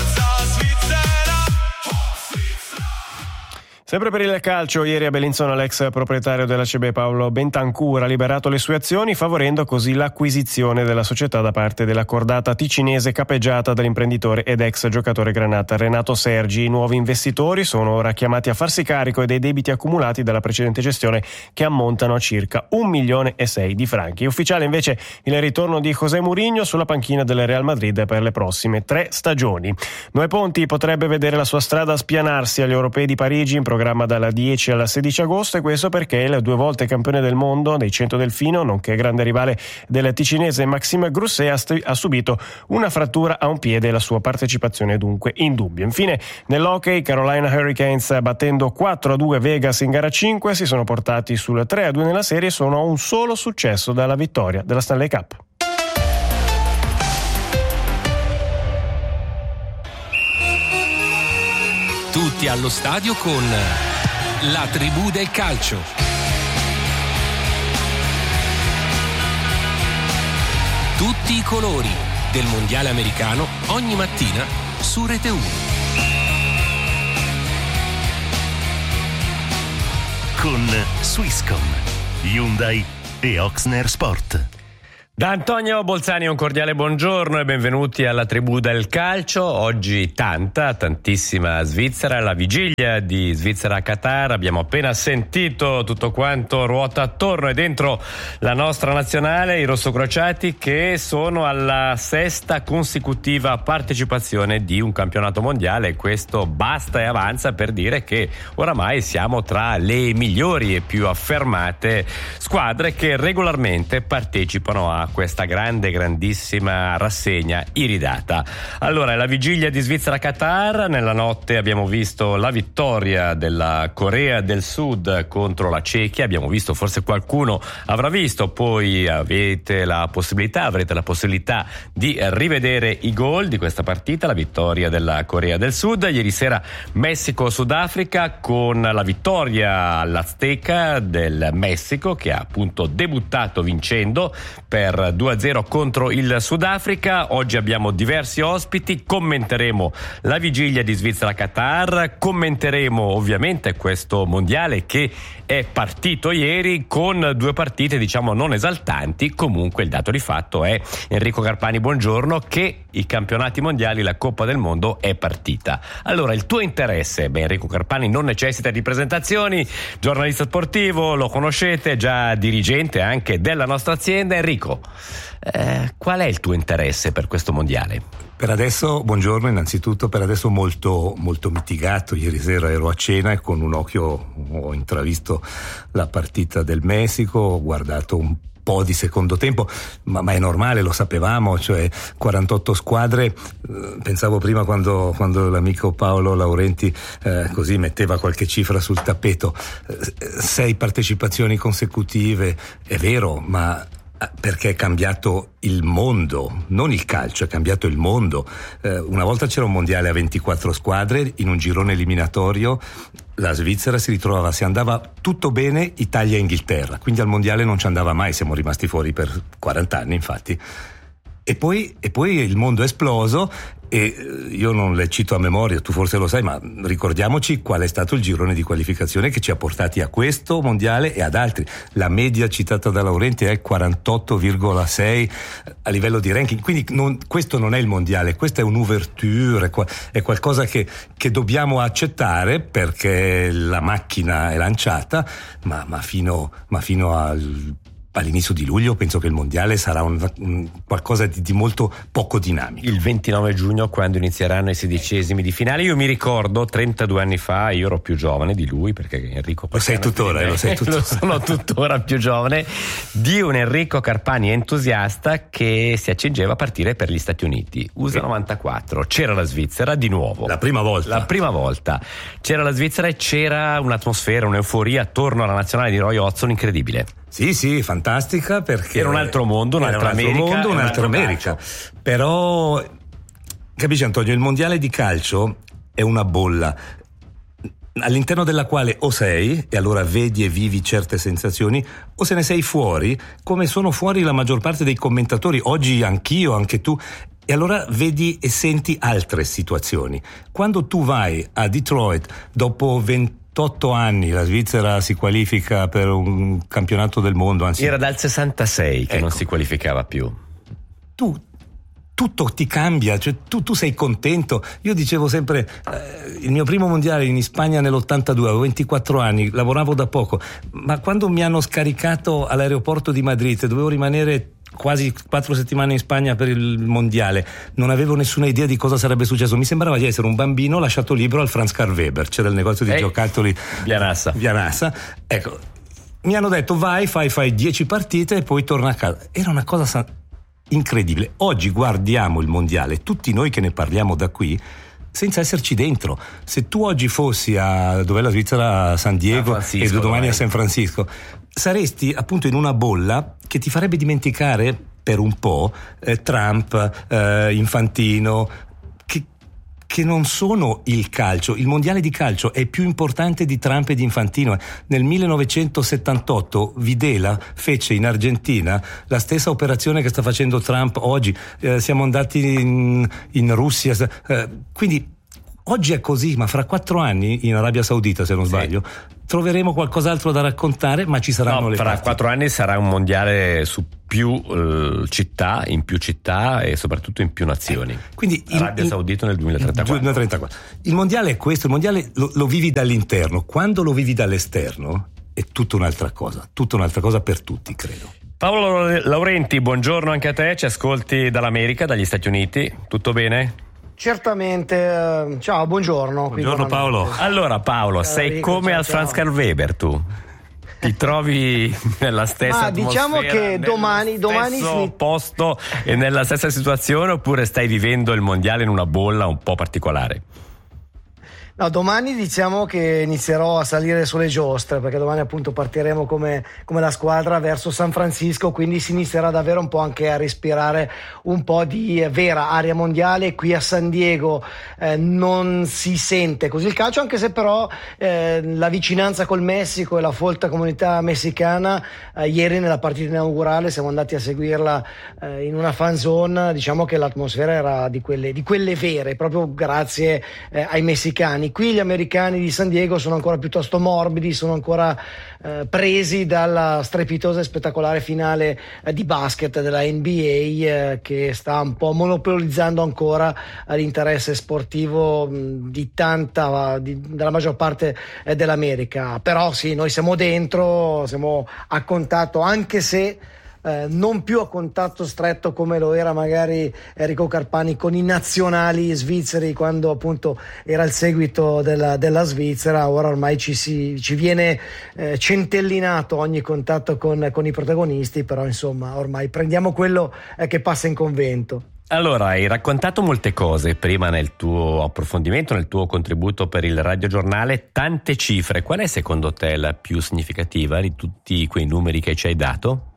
[SPEAKER 12] Sempre per il calcio, ieri a Bellinzona l'ex proprietario dell'A C B Paolo Bentancur ha liberato le sue azioni, favorendo così l'acquisizione della società da parte della cordata ticinese capeggiata dall'imprenditore ed ex giocatore granata Renato Sergi. I nuovi investitori sono ora chiamati a farsi carico dei debiti accumulati dalla precedente gestione, che ammontano a circa un milione e sei di franchi. È ufficiale invece il ritorno di José Mourinho sulla panchina del Real Madrid per le prossime tre stagioni. Noè Ponti potrebbe vedere la sua strada spianarsi agli europei di Parigi in programma dal dieci al sedici agosto, e questo perché il due volte campione del mondo dei cento delfino, nonché grande rivale del ticinese Maxime Grousset, ha, st- ha subito una frattura a un piede e la sua partecipazione è dunque in dubbio. Infine nell'hockey, Carolina Hurricanes, battendo quattro a due Vegas in gara cinque, si sono portati sul tre a due nella serie e sono a un solo successo dalla vittoria della Stanley Cup.
[SPEAKER 15] Tutti allo stadio con la tribù del calcio. Tutti i colori del mondiale americano ogni mattina su Rete uno.
[SPEAKER 16] con Swisscom, Hyundai e Oxner Sport.
[SPEAKER 17] Da Antonio Bolzani un cordiale buongiorno e benvenuti alla tribù del calcio. Oggi tanta, tantissima Svizzera, alla vigilia di Svizzera-Qatar. Abbiamo appena sentito tutto quanto ruota attorno e dentro la nostra nazionale, i rossocrociati che sono alla sesta consecutiva partecipazione di un campionato mondiale. Questo basta e avanza per dire che oramai siamo tra le migliori e più affermate squadre che regolarmente partecipano a questa grande, grandissima rassegna iridata. Allora, è la vigilia di Svizzera-Qatar. Nella notte abbiamo visto la vittoria della Corea del Sud contro la Cechia. Abbiamo visto, forse qualcuno avrà visto, poi avete la possibilità, avrete la possibilità di rivedere i gol di questa partita, la vittoria della Corea del Sud. Ieri sera Messico-Sudafrica con la vittoria all'Azteca del Messico, che ha appunto debuttato vincendo per due a zero contro il Sudafrica. Oggi abbiamo diversi ospiti, commenteremo la vigilia di Svizzera-Qatar, commenteremo ovviamente questo mondiale che è partito ieri con due partite diciamo non esaltanti. Comunque il dato di fatto è, Enrico Carpani buongiorno, che i campionati mondiali, la Coppa del Mondo è partita. Allora, il tuo interesse? Beh, Enrico Carpani non necessita di presentazioni, giornalista sportivo, lo conoscete, già dirigente anche della nostra azienda. Enrico, eh, qual è il tuo interesse per questo mondiale?
[SPEAKER 18] Per adesso, buongiorno innanzitutto, per adesso molto, molto mitigato. Ieri sera ero a cena e con un occhio ho intravisto la partita del Messico, ho guardato un po' di secondo tempo, ma, ma è normale, lo sapevamo, cioè quarantotto squadre. Eh, pensavo prima quando, quando l'amico Paolo Laurenti eh, così metteva qualche cifra sul tappeto, eh, sei partecipazioni consecutive, è vero, ma perché è cambiato il mondo, non il calcio, è cambiato il mondo. Eh, una volta c'era un mondiale a ventiquattro squadre, in un girone eliminatorio la Svizzera si ritrovava, se andava tutto bene, Italia e Inghilterra, quindi al mondiale non ci andava mai, siamo rimasti fuori per quaranta anni infatti. E poi, e poi il mondo è esploso e io non le cito a memoria, tu forse lo sai, ma ricordiamoci qual è stato il girone di qualificazione che ci ha portati a questo mondiale e ad altri. La media citata da Laurenti è quarantotto virgola sei a livello di ranking, quindi non, questo non è il mondiale, questo è un'ouverture, è qualcosa che, che dobbiamo accettare perché la macchina è lanciata, ma, ma, fino, ma fino al all'inizio di luglio penso che il mondiale sarà un, un qualcosa di, di molto poco dinamico.
[SPEAKER 17] Il ventinove giugno, quando inizieranno i sedicesimi di finale, io mi ricordo trentadue anni fa, io ero più giovane di lui perché Enrico
[SPEAKER 18] lo sei tuttora,
[SPEAKER 17] me,
[SPEAKER 18] lo sei tuttora.
[SPEAKER 17] Lo sono tuttora più giovane di un Enrico Carpani entusiasta che si accingeva a partire per gli Stati Uniti. U S A novantaquattro, c'era la Svizzera di nuovo.
[SPEAKER 18] La prima volta.
[SPEAKER 17] La prima volta. C'era la Svizzera e c'era un'atmosfera, un'euforia attorno alla nazionale di Roy Hodgson incredibile.
[SPEAKER 18] Sì, sì, fantastica perché
[SPEAKER 17] era un altro mondo, un'altra
[SPEAKER 18] America,
[SPEAKER 17] America,
[SPEAKER 18] mondo, un'altra
[SPEAKER 17] un
[SPEAKER 18] America. Però capisci Antonio, il mondiale di calcio è una bolla all'interno della quale o sei e allora vedi e vivi certe sensazioni, o se ne sei fuori, come sono fuori la maggior parte dei commentatori, oggi anch'io, anche tu, e allora vedi e senti altre situazioni. Quando tu vai a Detroit dopo venti otto anni, la Svizzera si qualifica per un campionato del mondo, anzi
[SPEAKER 17] era dal sessantasei che
[SPEAKER 18] ecco,
[SPEAKER 17] non si qualificava più.
[SPEAKER 18] Tu tutto ti cambia, cioè tu, tu sei contento. Io dicevo sempre eh, il mio primo mondiale in Spagna nell'ottantadue, avevo ventiquattro anni, lavoravo da poco, ma quando mi hanno scaricato all'aeroporto di Madrid dovevo rimanere quasi quattro settimane in Spagna per il mondiale, non avevo nessuna idea di cosa sarebbe successo, mi sembrava di essere un bambino lasciato libero al Franz Karl Weber, c'era il negozio di Ehi, giocattoli
[SPEAKER 17] via Nassa.
[SPEAKER 18] via Nassa, ecco, mi hanno detto vai, fai fai dieci partite e poi torna a casa. Era una cosa san- incredibile. Oggi guardiamo il mondiale, tutti noi che ne parliamo da qui, senza esserci dentro. Se tu oggi fossi a dov'è la Svizzera, a San Diego e domani a San Francisco, saresti appunto in una bolla che ti farebbe dimenticare per un po' eh, Trump, eh, Infantino, che, che non sono il calcio. Il mondiale di calcio è più importante di Trump e di Infantino. Nel millenovecentosettantotto Videla fece in Argentina la stessa operazione che sta facendo Trump oggi. Eh, siamo andati in, in Russia, eh, quindi oggi è così, ma fra quattro anni in Arabia Saudita, se non sbaglio, sì. troveremo qualcos'altro da raccontare, ma ci saranno
[SPEAKER 17] no,
[SPEAKER 18] le
[SPEAKER 17] fra
[SPEAKER 18] partite.
[SPEAKER 17] quattro anni sarà un mondiale su più uh, città, in più città e soprattutto in più nazioni.
[SPEAKER 18] Eh, quindi
[SPEAKER 17] Arabia
[SPEAKER 18] il,
[SPEAKER 17] Saudita nel duemilatrentaquattro.
[SPEAKER 18] duemilatrentaquattro. Il mondiale è questo, il mondiale lo, lo vivi dall'interno, quando lo vivi dall'esterno è tutta un'altra cosa, tutta un'altra cosa per tutti, credo.
[SPEAKER 17] Paolo Laurenti, buongiorno anche a te, ci ascolti dall'America, dagli Stati Uniti, tutto bene?
[SPEAKER 14] Certamente, ciao, buongiorno.
[SPEAKER 17] Buongiorno Paolo. Allora Paolo, ciao, sei Enrico, come ciao, al Franz Karl Weber tu? Ti trovi nella stessa
[SPEAKER 14] Ma diciamo che domani, domani
[SPEAKER 17] stesso posto e nella stessa situazione, oppure stai vivendo il mondiale in una bolla un po' particolare?
[SPEAKER 14] No, domani diciamo che inizierò a salire sulle giostre, perché domani appunto partiremo come, come la squadra verso San Francisco, quindi si inizierà davvero un po' anche a respirare un po' di vera aria mondiale. Qui a San Diego eh, non si sente così il calcio, anche se però eh, la vicinanza col Messico e la folta comunità messicana, eh, ieri nella partita inaugurale siamo andati a seguirla eh, in una fan zone, diciamo che l'atmosfera era di quelle, di quelle vere, proprio grazie eh, ai messicani. Qui gli americani di San Diego sono ancora piuttosto morbidi, sono ancora eh, presi dalla strepitosa e spettacolare finale eh, di basket della N B A eh, che sta un po' monopolizzando ancora eh, l'interesse sportivo mh, di tanta, di, della maggior parte eh, dell'America. Però sì, noi siamo dentro, siamo a contatto, anche se Eh, non più a contatto stretto come lo era magari Enrico Carpani con i nazionali svizzeri quando appunto era il seguito della, della Svizzera. Ora ormai ci, si, ci viene eh, centellinato ogni contatto con, con i protagonisti, però insomma ormai prendiamo quello eh, che passa in convento.
[SPEAKER 17] Allora, hai raccontato molte cose prima nel tuo approfondimento, nel tuo contributo per il radiogiornale, tante cifre. Qual è secondo te la più significativa di tutti quei numeri che ci hai dato?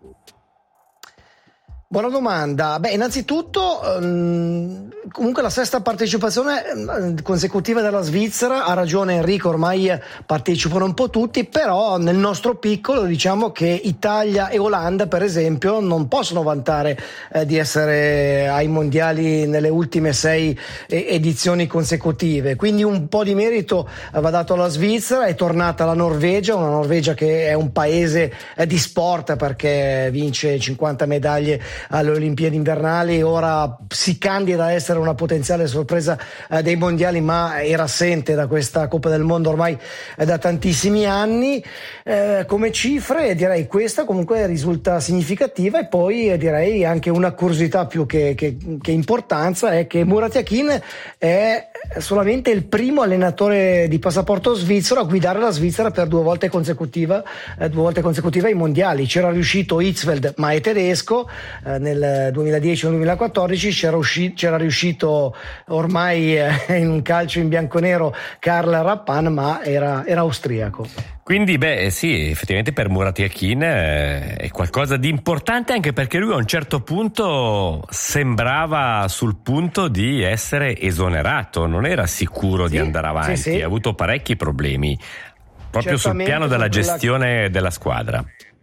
[SPEAKER 14] Buona domanda. Beh, innanzitutto um, comunque la sesta partecipazione um, consecutiva della Svizzera, ha ragione Enrico, ormai partecipano un po' tutti, però nel nostro piccolo diciamo che Italia e Olanda per esempio non possono vantare eh, di essere ai mondiali nelle ultime sei eh, edizioni consecutive, quindi un po' di merito eh, va dato alla Svizzera. È tornata la Norvegia, una Norvegia che è un paese eh, di sport perché vince cinquanta medaglie alle Olimpiadi invernali, ora si candida a essere una potenziale sorpresa eh, dei mondiali, ma era assente da questa Coppa del Mondo ormai eh, da tantissimi anni. Eh, come cifre direi questa comunque risulta significativa, e poi eh, direi anche una curiosità più che, che, che importanza è che Murat Yakin è solamente il primo allenatore di passaporto svizzero a guidare la Svizzera per due volte consecutiva eh, due volte consecutive ai mondiali. C'era riuscito Hitzfeld, ma è tedesco, eh, nel duemiladieci o duemilaquattordici c'era, usci- c'era riuscito ormai eh, in un calcio in bianconero Karl Rappan, ma era, era austriaco.
[SPEAKER 17] Quindi beh sì, effettivamente per Murat Yakin eh, è qualcosa di importante, anche perché lui a un certo punto sembrava sul punto di essere esonerato, non era sicuro sì, di andare avanti, sì, sì. Ha avuto parecchi problemi proprio sul piano della gestione quella... della squadra.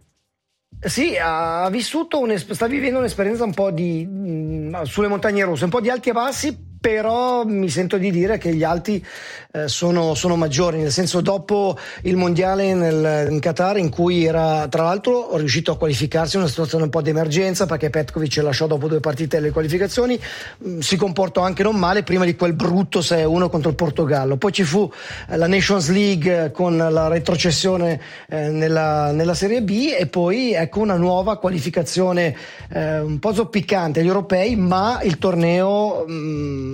[SPEAKER 14] Sì, ha vissuto sta vivendo un'esperienza un po' di mh, sulle montagne russe, un po' di alti e bassi, però mi sento di dire che gli alti eh, sono, sono maggiori, nel senso, dopo il mondiale nel, in Qatar, in cui era tra l'altro riuscito a qualificarsi in una situazione un po' di emergenza perché Petkovic lasciò dopo due partite le qualificazioni, mh, si comportò anche non male prima di quel brutto sei a uno contro il Portogallo, poi ci fu eh, la Nations League con la retrocessione eh, nella, nella Serie B, e poi ecco una nuova qualificazione eh, un po' zoppicante agli europei, ma il torneo mh,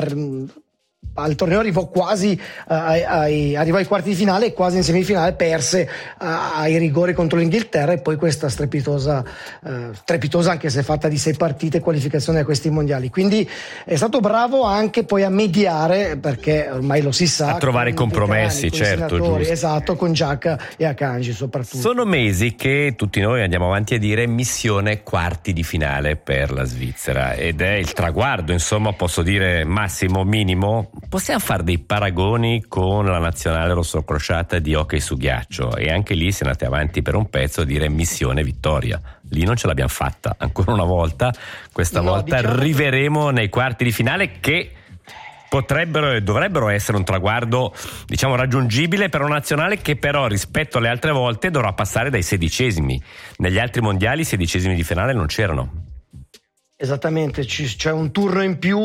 [SPEAKER 14] al torneo arrivò quasi uh, ai, arrivò ai quarti di finale e quasi in semifinale perse uh, ai rigori contro l'Inghilterra, e poi questa strepitosa uh, strepitosa anche se fatta di sei partite qualificazione a questi mondiali. Quindi è stato bravo anche poi a mediare, perché ormai lo si sa,
[SPEAKER 17] a trovare compromessi, certo, giusto.
[SPEAKER 14] Esatto, con Giacca e Akanji soprattutto.
[SPEAKER 17] Sono mesi che tutti noi andiamo avanti a dire missione quarti di finale per la Svizzera, ed è il traguardo, insomma, posso dire massimo, minimo. Possiamo fare dei paragoni con la nazionale rossocrociata di hockey su ghiaccio, e anche lì si è andati avanti per un pezzo a dire missione vittoria. Lì non ce l'abbiamo fatta ancora una volta, questa no, volta diciamo... arriveremo nei quarti di finale, che potrebbero e dovrebbero essere un traguardo, diciamo, raggiungibile per una nazionale che però rispetto alle altre volte dovrà passare dai sedicesimi. Negli altri mondiali i sedicesimi di finale non c'erano.
[SPEAKER 14] Esattamente, c'è un turno in più.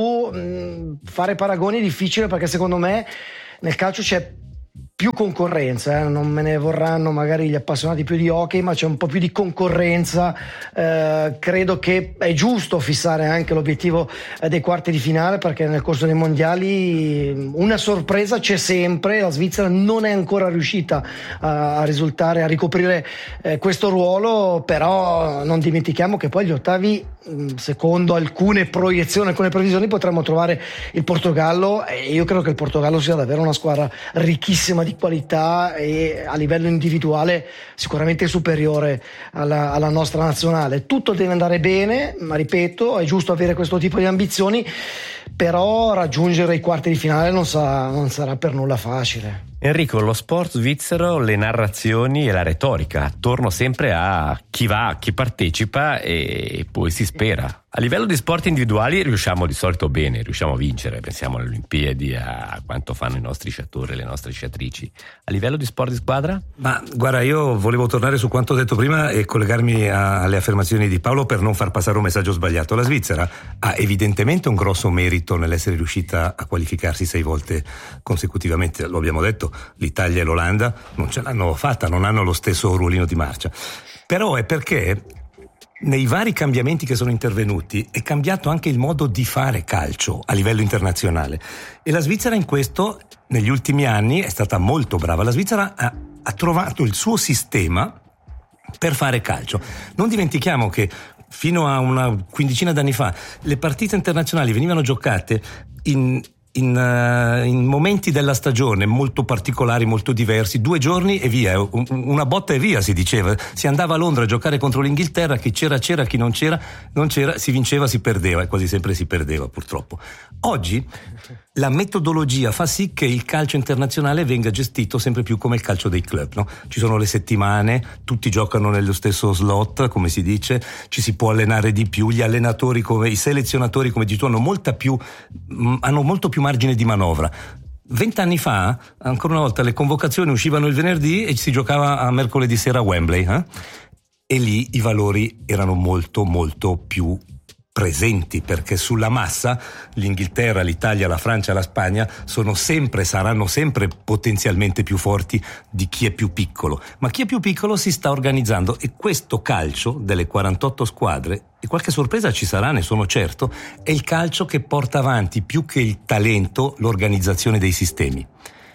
[SPEAKER 14] Fare paragoni è difficile perché secondo me nel calcio c'è più concorrenza, eh? Non me ne vorranno magari gli appassionati più di hockey, ma c'è un po' più di concorrenza. Eh, credo che è giusto fissare anche l'obiettivo eh, dei quarti di finale, perché nel corso dei mondiali una sorpresa c'è sempre. La Svizzera non è ancora riuscita a, a risultare, a ricoprire eh, questo ruolo, però non dimentichiamo che poi gli ottavi, secondo alcune proiezioni, alcune previsioni, potremmo trovare il Portogallo, e io credo che il Portogallo sia davvero una squadra ricchissima di qualità e a livello individuale sicuramente superiore alla, alla nostra nazionale. Tutto deve andare bene, ma ripeto, è giusto avere questo tipo di ambizioni, però raggiungere i quarti di finale non, sa, non sarà per nulla facile.
[SPEAKER 17] Enrico, lo sport svizzero, le narrazioni e la retorica attorno sempre a chi va, chi partecipa e poi si spera. A livello di sport individuali riusciamo di solito bene, riusciamo a vincere, pensiamo alle Olimpiadi, a quanto fanno i nostri sciatori e le nostre sciatrici. A livello di sport di squadra?
[SPEAKER 18] Ma guarda, io volevo tornare su quanto detto prima e collegarmi a, alle affermazioni di Paolo per non far passare un messaggio sbagliato. La Svizzera ha evidentemente un grosso merito nell'essere riuscita a qualificarsi sei volte consecutivamente, lo abbiamo detto. L'Italia e l'Olanda non ce l'hanno fatta, non hanno lo stesso ruolino di marcia, però è perché nei vari cambiamenti che sono intervenuti è cambiato anche il modo di fare calcio a livello internazionale, e la Svizzera in questo negli ultimi anni è stata molto brava. La Svizzera ha, ha trovato il suo sistema per fare calcio. Non dimentichiamo che fino a una quindicina d'anni fa le partite internazionali venivano giocate in In, uh, in momenti della stagione molto particolari, molto diversi, due giorni e via, un, una botta e via si diceva. Si andava a Londra a giocare contro l'Inghilterra, chi c'era c'era, chi non c'era non c'era, si vinceva, si perdeva, e quasi sempre si perdeva purtroppo. Oggi la metodologia fa sì che il calcio internazionale venga gestito sempre più come il calcio dei club, no? Ci sono le settimane, tutti giocano nello stesso slot, come si dice, ci si può allenare di più, gli allenatori, come i selezionatori, come dici tu, hanno molta più mh, hanno molto più margine di manovra. Vent'anni fa, ancora una volta, le convocazioni uscivano il venerdì e si giocava a mercoledì sera a Wembley, eh? E lì i valori erano molto molto più presenti, perché sulla massa l'Inghilterra, l'Italia, la Francia, la Spagna sono sempre, saranno sempre potenzialmente più forti di chi è più piccolo, ma chi è più piccolo si sta organizzando, e questo calcio delle quarantotto squadre, e qualche sorpresa ci sarà, ne sono certo, è il calcio che porta avanti più che il talento l'organizzazione dei sistemi.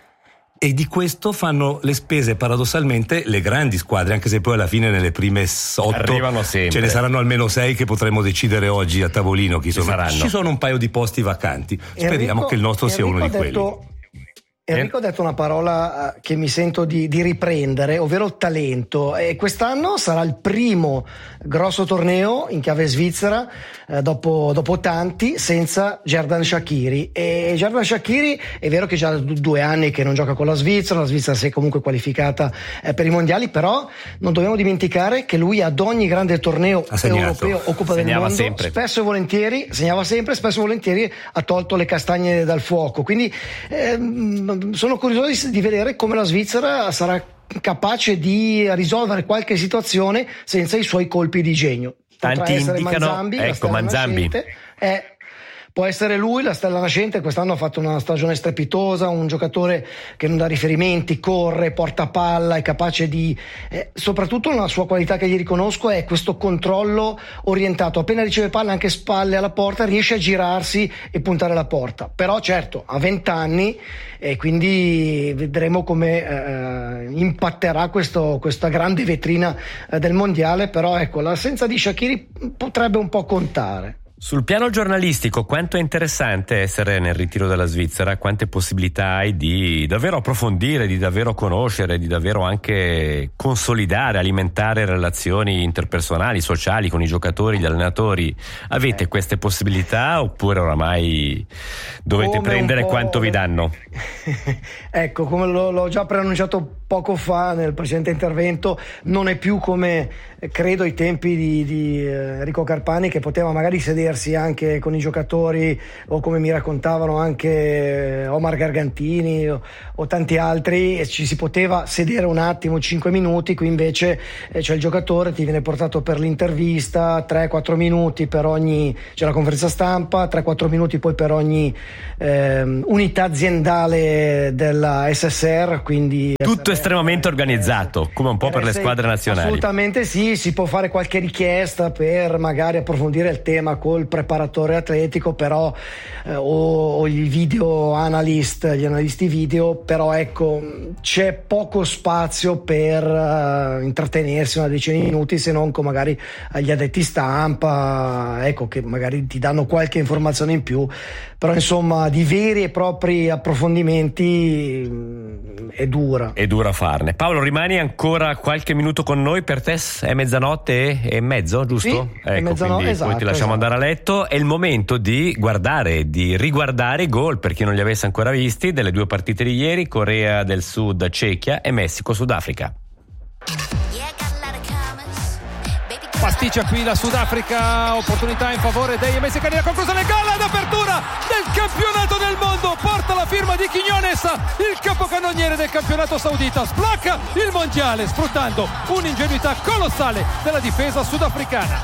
[SPEAKER 18] E di questo fanno le spese paradossalmente le grandi squadre, anche se poi alla fine nelle prime otto
[SPEAKER 17] arrivano sempre.
[SPEAKER 18] Ce ne saranno almeno sei che potremo decidere oggi a tavolino chi
[SPEAKER 17] ci
[SPEAKER 18] sono.
[SPEAKER 17] Saranno.
[SPEAKER 18] Ci sono un paio di posti vacanti, speriamo
[SPEAKER 14] Enrico,
[SPEAKER 18] che il nostro
[SPEAKER 14] Enrico
[SPEAKER 18] sia uno di
[SPEAKER 14] detto,
[SPEAKER 18] quelli.
[SPEAKER 14] Enrico ha detto una parola che mi sento di, di riprendere, ovvero talento, e quest'anno sarà il primo grosso torneo in chiave svizzera eh, dopo, dopo tanti senza Xherdan Shaqiri. E Xherdan Shaqiri è vero che già da due anni che non gioca con la Svizzera, la Svizzera si è comunque qualificata eh, per i mondiali, però non dobbiamo dimenticare che lui ad ogni grande torneo europeo o Coppa del Mondo sempre. spesso e volentieri segnava sempre, spesso e volentieri ha tolto le castagne dal fuoco, quindi ehm, sono curioso di, di vedere come la Svizzera sarà capace di risolvere qualche situazione senza i suoi colpi di genio. Potrà
[SPEAKER 17] Tanti
[SPEAKER 14] essere
[SPEAKER 17] indicano,
[SPEAKER 14] Manzambi,
[SPEAKER 17] ecco, Manzambi.
[SPEAKER 14] È, può essere lui la stella nascente. Quest'anno ha fatto una stagione strepitosa, un giocatore che non dà riferimenti, corre, porta palla, è capace di eh, soprattutto una sua qualità che gli riconosco è questo controllo orientato, appena riceve palla anche spalle alla porta riesce a girarsi e puntare la porta, però certo ha venti anni e quindi vedremo come eh, impatterà questo, questa grande vetrina eh, del mondiale, però ecco, l'assenza di Shaqiri potrebbe un po' contare.
[SPEAKER 17] Sul piano giornalistico, quanto è interessante essere nel ritiro della Svizzera? Quante possibilità hai di davvero approfondire, di davvero conoscere, di davvero anche consolidare, alimentare relazioni interpersonali, sociali con i giocatori, gli allenatori? Avete eh. queste possibilità oppure oramai dovete come prendere quanto vi danno?
[SPEAKER 14] Ecco, come l'ho, l'ho già preannunciato poco fa nel precedente intervento, non è più come credo ai tempi di, di Enrico Carpani, che poteva magari sedersi anche con i giocatori, o come mi raccontavano anche Omar Gargantini o, o tanti altri, e ci si poteva sedere un attimo, cinque minuti. Qui invece eh, c'è il giocatore, ti viene portato per l'intervista, tre quattro minuti per ogni, c'è la conferenza stampa, tre quattro minuti poi per ogni eh, unità aziendale della S S R, quindi
[SPEAKER 17] tutto estremamente organizzato, come un po' per le squadre nazionali.
[SPEAKER 14] Assolutamente sì, si può fare qualche richiesta per magari approfondire il tema col preparatore atletico, però eh, o, o i video analyst, gli analisti video, però ecco, c'è poco spazio per uh, intrattenersi una decina di minuti, se non con magari agli addetti stampa, ecco, che magari ti danno qualche informazione in più, però insomma di veri e propri approfondimenti mh, è dura.
[SPEAKER 17] È dura farne. Paolo, rimani ancora qualche minuto con noi, per te è mezzanotte e mezzo, giusto?
[SPEAKER 14] Sì,
[SPEAKER 17] ecco,
[SPEAKER 14] mezzanotte,
[SPEAKER 17] quindi
[SPEAKER 14] esatto,
[SPEAKER 17] poi ti lasciamo
[SPEAKER 14] esatto.
[SPEAKER 17] andare a letto. È il momento di guardare, di riguardare i gol, per chi non li avesse ancora visti, delle due partite di ieri, Corea del Sud, Cechia, e Messico, Sudafrica.
[SPEAKER 13] Pasticcia qui la Sudafrica, opportunità in favore dei messicani, la conclusione, gol ad apertura del campionato del mondo, porta la firma di Quiñones, il capocannoniere del campionato saudita, sblocca il mondiale sfruttando un'ingenuità colossale della difesa sudafricana.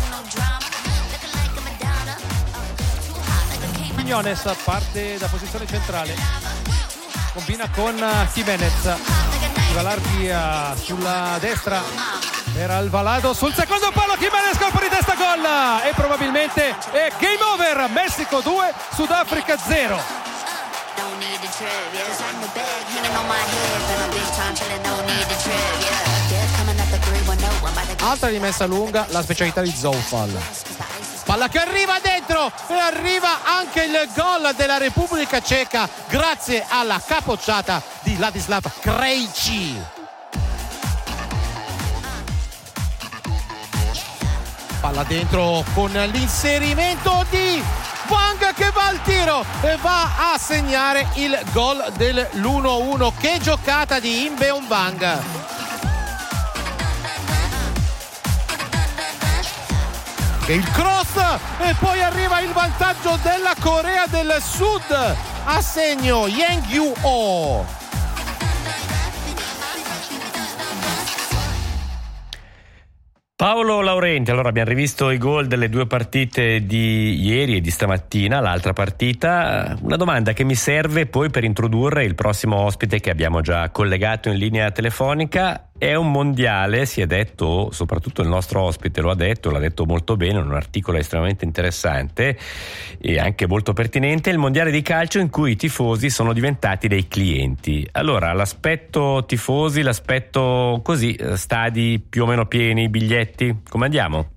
[SPEAKER 13] Quiñones parte da posizione centrale, combina con Jiménez, sulla larga sulla destra per Alvalado, sul secondo palo Jiménez, colpo di testa, gol, e probabilmente è game over. Messico due, Sudafrica zero. Altra rimessa lunga, la specialità di Zoufal. Palla che arriva dentro e arriva anche il gol della Repubblica Ceca grazie alla capocciata di Ladislav Krejci. Palla dentro con l'inserimento di Wang che va al tiro e va a segnare il gol dell'uno a uno. Che giocata di Inbeom Wang! E il cross, e poi arriva il vantaggio della Corea del Sud, a segno Yang Yu-oh.
[SPEAKER 17] Paolo Laurenti, allora abbiamo rivisto i gol delle due partite di ieri e di stamattina, l'altra partita. Una domanda che mi serve poi per introdurre il prossimo ospite che abbiamo già collegato in linea telefonica. È un mondiale, si è detto, soprattutto il nostro ospite lo ha detto, l'ha detto molto bene, un articolo estremamente interessante e anche molto pertinente, il mondiale di calcio in cui i tifosi sono diventati dei clienti. Allora, l'aspetto tifosi, l'aspetto così, stadi più o meno pieni, biglietti, come andiamo?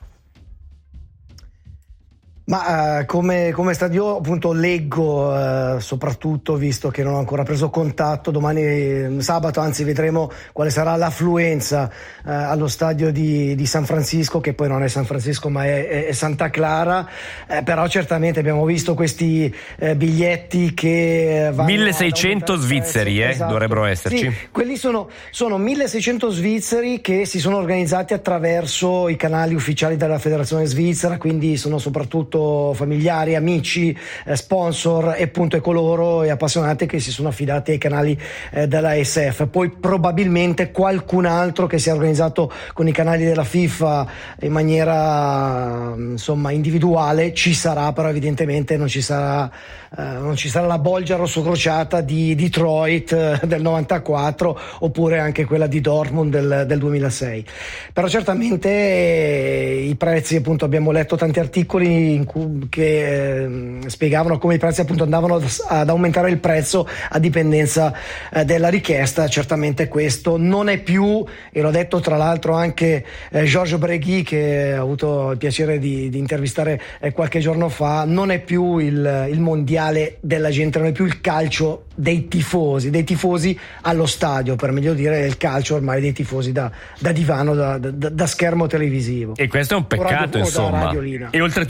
[SPEAKER 14] Ma uh, come, come stadio appunto leggo, uh, soprattutto visto che non ho ancora preso contatto, domani sabato anzi vedremo quale sarà l'affluenza uh, allo stadio di, di San Francisco, che poi non è San Francisco ma è, è, è Santa Clara, eh, però certamente abbiamo visto questi eh, biglietti che vanno
[SPEAKER 17] milleseicento svizzeri eh, esatto. Dovrebbero esserci.
[SPEAKER 14] Sì, quelli sono, sono milleseicento svizzeri che si sono organizzati attraverso i canali ufficiali della Federazione Svizzera, quindi sono soprattutto familiari, amici, eh, sponsor e appunto e coloro e appassionati che si sono affidati ai canali eh, della A S F. Poi probabilmente qualcun altro che si è organizzato con i canali della FIFA in maniera insomma individuale ci sarà, però evidentemente non ci sarà eh, non ci sarà la bolgia rossocrociata di Detroit eh, del novantaquattro oppure anche quella di Dortmund del, del duemilasei. Però certamente eh, i prezzi, appunto abbiamo letto tanti articoli in cui, che eh, spiegavano come i prezzi appunto andavano ad, ad aumentare il prezzo a dipendenza eh, della richiesta. Certamente questo non è più, e l'ho detto tra l'altro anche eh, Georges Bregui, che ho avuto il piacere di, di intervistare eh, qualche giorno fa, non è più il, il mondiale della gente, non è più il calcio dei tifosi, dei tifosi allo stadio, per meglio dire, il calcio ormai dei tifosi da, da divano, da, da, da schermo televisivo.
[SPEAKER 17] E questo è un peccato,
[SPEAKER 14] radio,
[SPEAKER 17] insomma.
[SPEAKER 14] E oltretutto
[SPEAKER 17] certo. Poi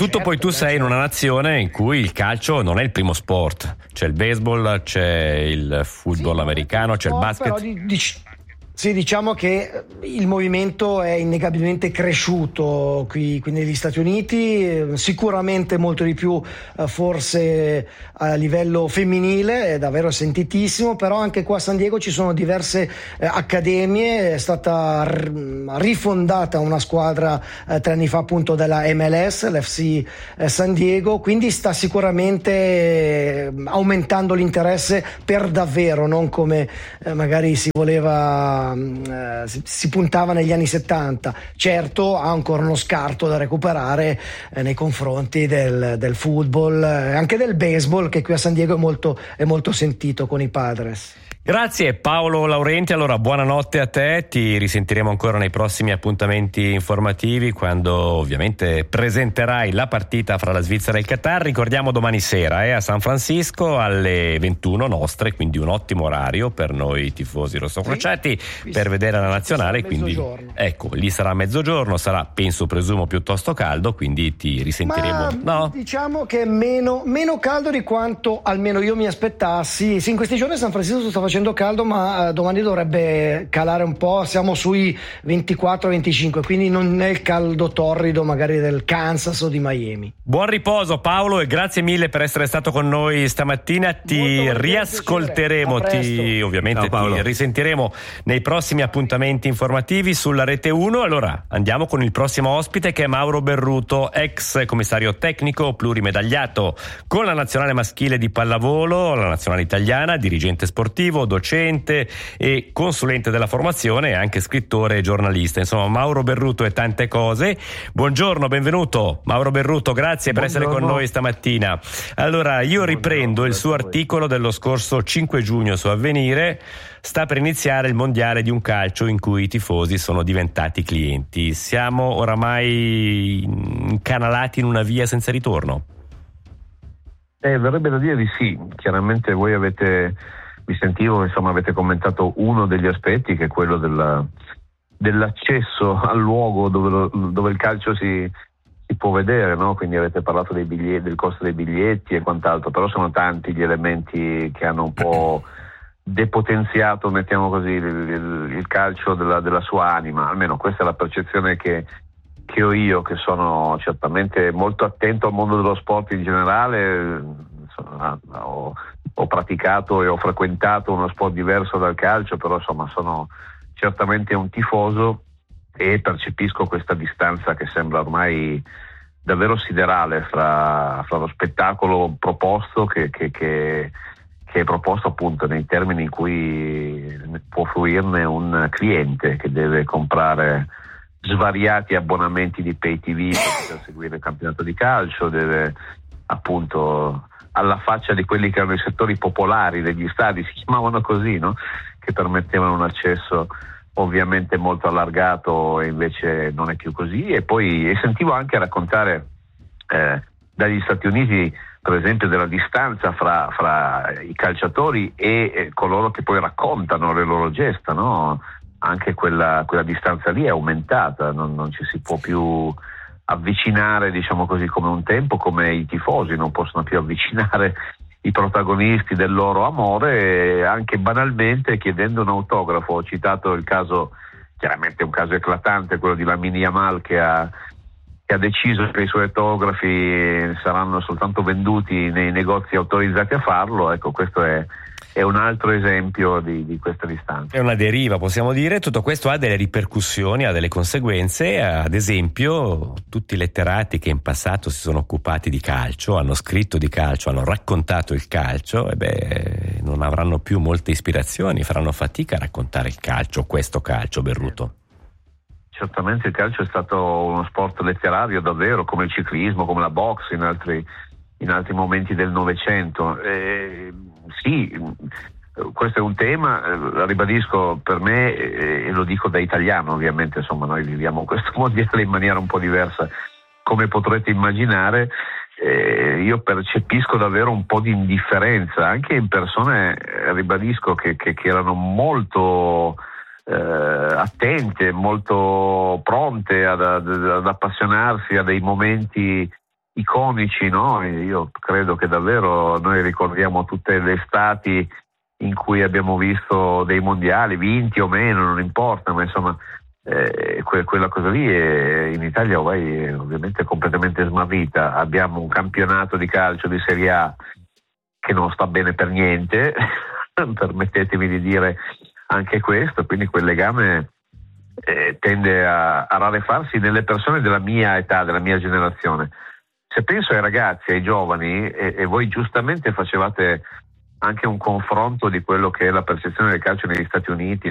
[SPEAKER 17] tu sei in una nazione in cui il calcio non è il primo sport, c'è il baseball, c'è il football sì, americano, c'è il basket.
[SPEAKER 14] Però di, di... Sì, diciamo che il movimento è innegabilmente cresciuto qui, qui negli Stati Uniti, sicuramente molto di più eh, forse a livello femminile, è davvero sentitissimo, però anche qua a San Diego ci sono diverse eh, accademie, è stata r- rifondata una squadra eh, tre anni fa appunto della M L S, l'F C eh, San Diego, quindi sta sicuramente eh, aumentando l'interesse per davvero, non come eh, magari si voleva. Uh, si, si puntava negli anni settanta. Certo ha ancora uno scarto da recuperare eh, nei confronti del, del football e eh, anche del baseball, che qui a San Diego è molto, è molto sentito con i Padres.
[SPEAKER 17] Grazie Paolo Laurenti, allora buonanotte a te, ti risentiremo ancora nei prossimi appuntamenti informativi quando ovviamente presenterai la partita fra la Svizzera e il Qatar. Ricordiamo domani sera eh, a San Francisco alle ventuno nostre, quindi un ottimo orario per noi tifosi rossocrociati sì, per vedere la nazionale, quindi ecco, lì sarà mezzogiorno, sarà penso presumo piuttosto caldo, quindi ti risentiremo.
[SPEAKER 14] Ma
[SPEAKER 17] no?
[SPEAKER 14] Diciamo che è meno, meno caldo di quanto almeno io mi aspettassi. Sì, in questi giorni a San Francisco sta facendo facendo caldo, ma uh, domani dovrebbe calare un po', siamo sui ventiquattro venticinque, quindi non è il caldo torrido magari del Kansas o di Miami.
[SPEAKER 17] Buon riposo Paolo e grazie mille per essere stato con noi stamattina, ti riascolteremo, ti, ovviamente Ciao, ti risentiremo nei prossimi appuntamenti informativi sulla Rete uno. Allora andiamo con il prossimo ospite, che è Mauro Berruto, ex commissario tecnico plurimedagliato con la nazionale maschile di pallavolo, la nazionale italiana, dirigente sportivo, docente e consulente della formazione e anche scrittore e giornalista. Insomma, Mauro Berruto è tante cose. Buongiorno, benvenuto Mauro Berruto, grazie per Buongiorno. essere con noi stamattina. Allora, io riprendo il suo articolo dello scorso cinque giugno su Avvenire. Sta per iniziare il mondiale di un calcio in cui i tifosi sono diventati clienti. Siamo oramai incanalati in una via senza ritorno?
[SPEAKER 19] Eh, verrebbe da dire di sì. Chiaramente voi avete Vi sentivo, insomma, avete commentato uno degli aspetti, che è quello della, dell'accesso al luogo dove, lo, dove il calcio si, si può vedere, no? Quindi avete parlato dei biglietti, del costo dei biglietti e quant'altro, però sono tanti gli elementi che hanno un po' depotenziato, mettiamo così, il, il, il calcio della, della sua anima. Almeno questa è la percezione che, che ho io, che sono certamente molto attento al mondo dello sport in generale. Insomma, ho, ho praticato e ho frequentato uno sport diverso dal calcio, però insomma sono certamente un tifoso e percepisco questa distanza che sembra ormai davvero siderale fra, fra lo spettacolo proposto che, che, che, che è proposto appunto nei termini in cui può fruirne un cliente che deve comprare svariati abbonamenti di pay T V per poter seguire il campionato di calcio, deve appunto, alla faccia di quelli che erano i settori popolari degli stadi, si chiamavano così, no? Che permettevano un accesso ovviamente molto allargato, e invece non è più così. E poi e sentivo anche raccontare eh, dagli Stati Uniti, per esempio, della distanza fra, fra i calciatori e eh, coloro che poi raccontano le loro gesta, no? Anche quella, quella distanza lì è aumentata, non, non ci si può più avvicinare, diciamo così, come un tempo, come i tifosi non possono più avvicinare i protagonisti del loro amore, anche banalmente chiedendo un autografo. Ho citato il caso, chiaramente un caso eclatante, quello di Lamine Yamal, che ha, che ha deciso che i suoi autografi saranno soltanto venduti nei negozi autorizzati a farlo. Ecco, questo è È un altro esempio di, di questa distanza.
[SPEAKER 17] È una deriva, possiamo dire. Tutto questo ha delle ripercussioni, ha delle conseguenze. Ad esempio, tutti i letterati che in passato si sono occupati di calcio, hanno scritto di calcio, hanno raccontato il calcio, e beh, non avranno più molte ispirazioni, faranno fatica a raccontare il calcio, questo calcio, Berruto.
[SPEAKER 19] Certamente il calcio è stato uno sport letterario davvero, come il ciclismo, come la boxe in altri, in altri momenti del Novecento. E sì, questo è un tema, eh, ribadisco, per me, eh, e lo dico da italiano ovviamente, insomma noi viviamo questo mondiale in maniera un po' diversa, come potrete immaginare. Eh, io percepisco davvero un po' di indifferenza, anche in persone, eh, ribadisco, che, che, che erano molto eh, attente, molto pronte ad, ad, ad appassionarsi a dei momenti iconici, no? Io credo che davvero noi ricordiamo tutte le estati in cui abbiamo visto dei mondiali, vinti o meno, non importa, ma insomma eh, que- quella cosa lì è, in Italia ormai è ovviamente completamente smarrita. Abbiamo un campionato di calcio di Serie A che non sta bene per niente, permettetemi di dire anche questo, quindi quel legame eh, tende a, a rarefarsi nelle persone della mia età, della mia generazione. Se penso ai ragazzi, ai giovani, e, e voi giustamente facevate anche un confronto di quello che è la percezione del calcio negli Stati Uniti,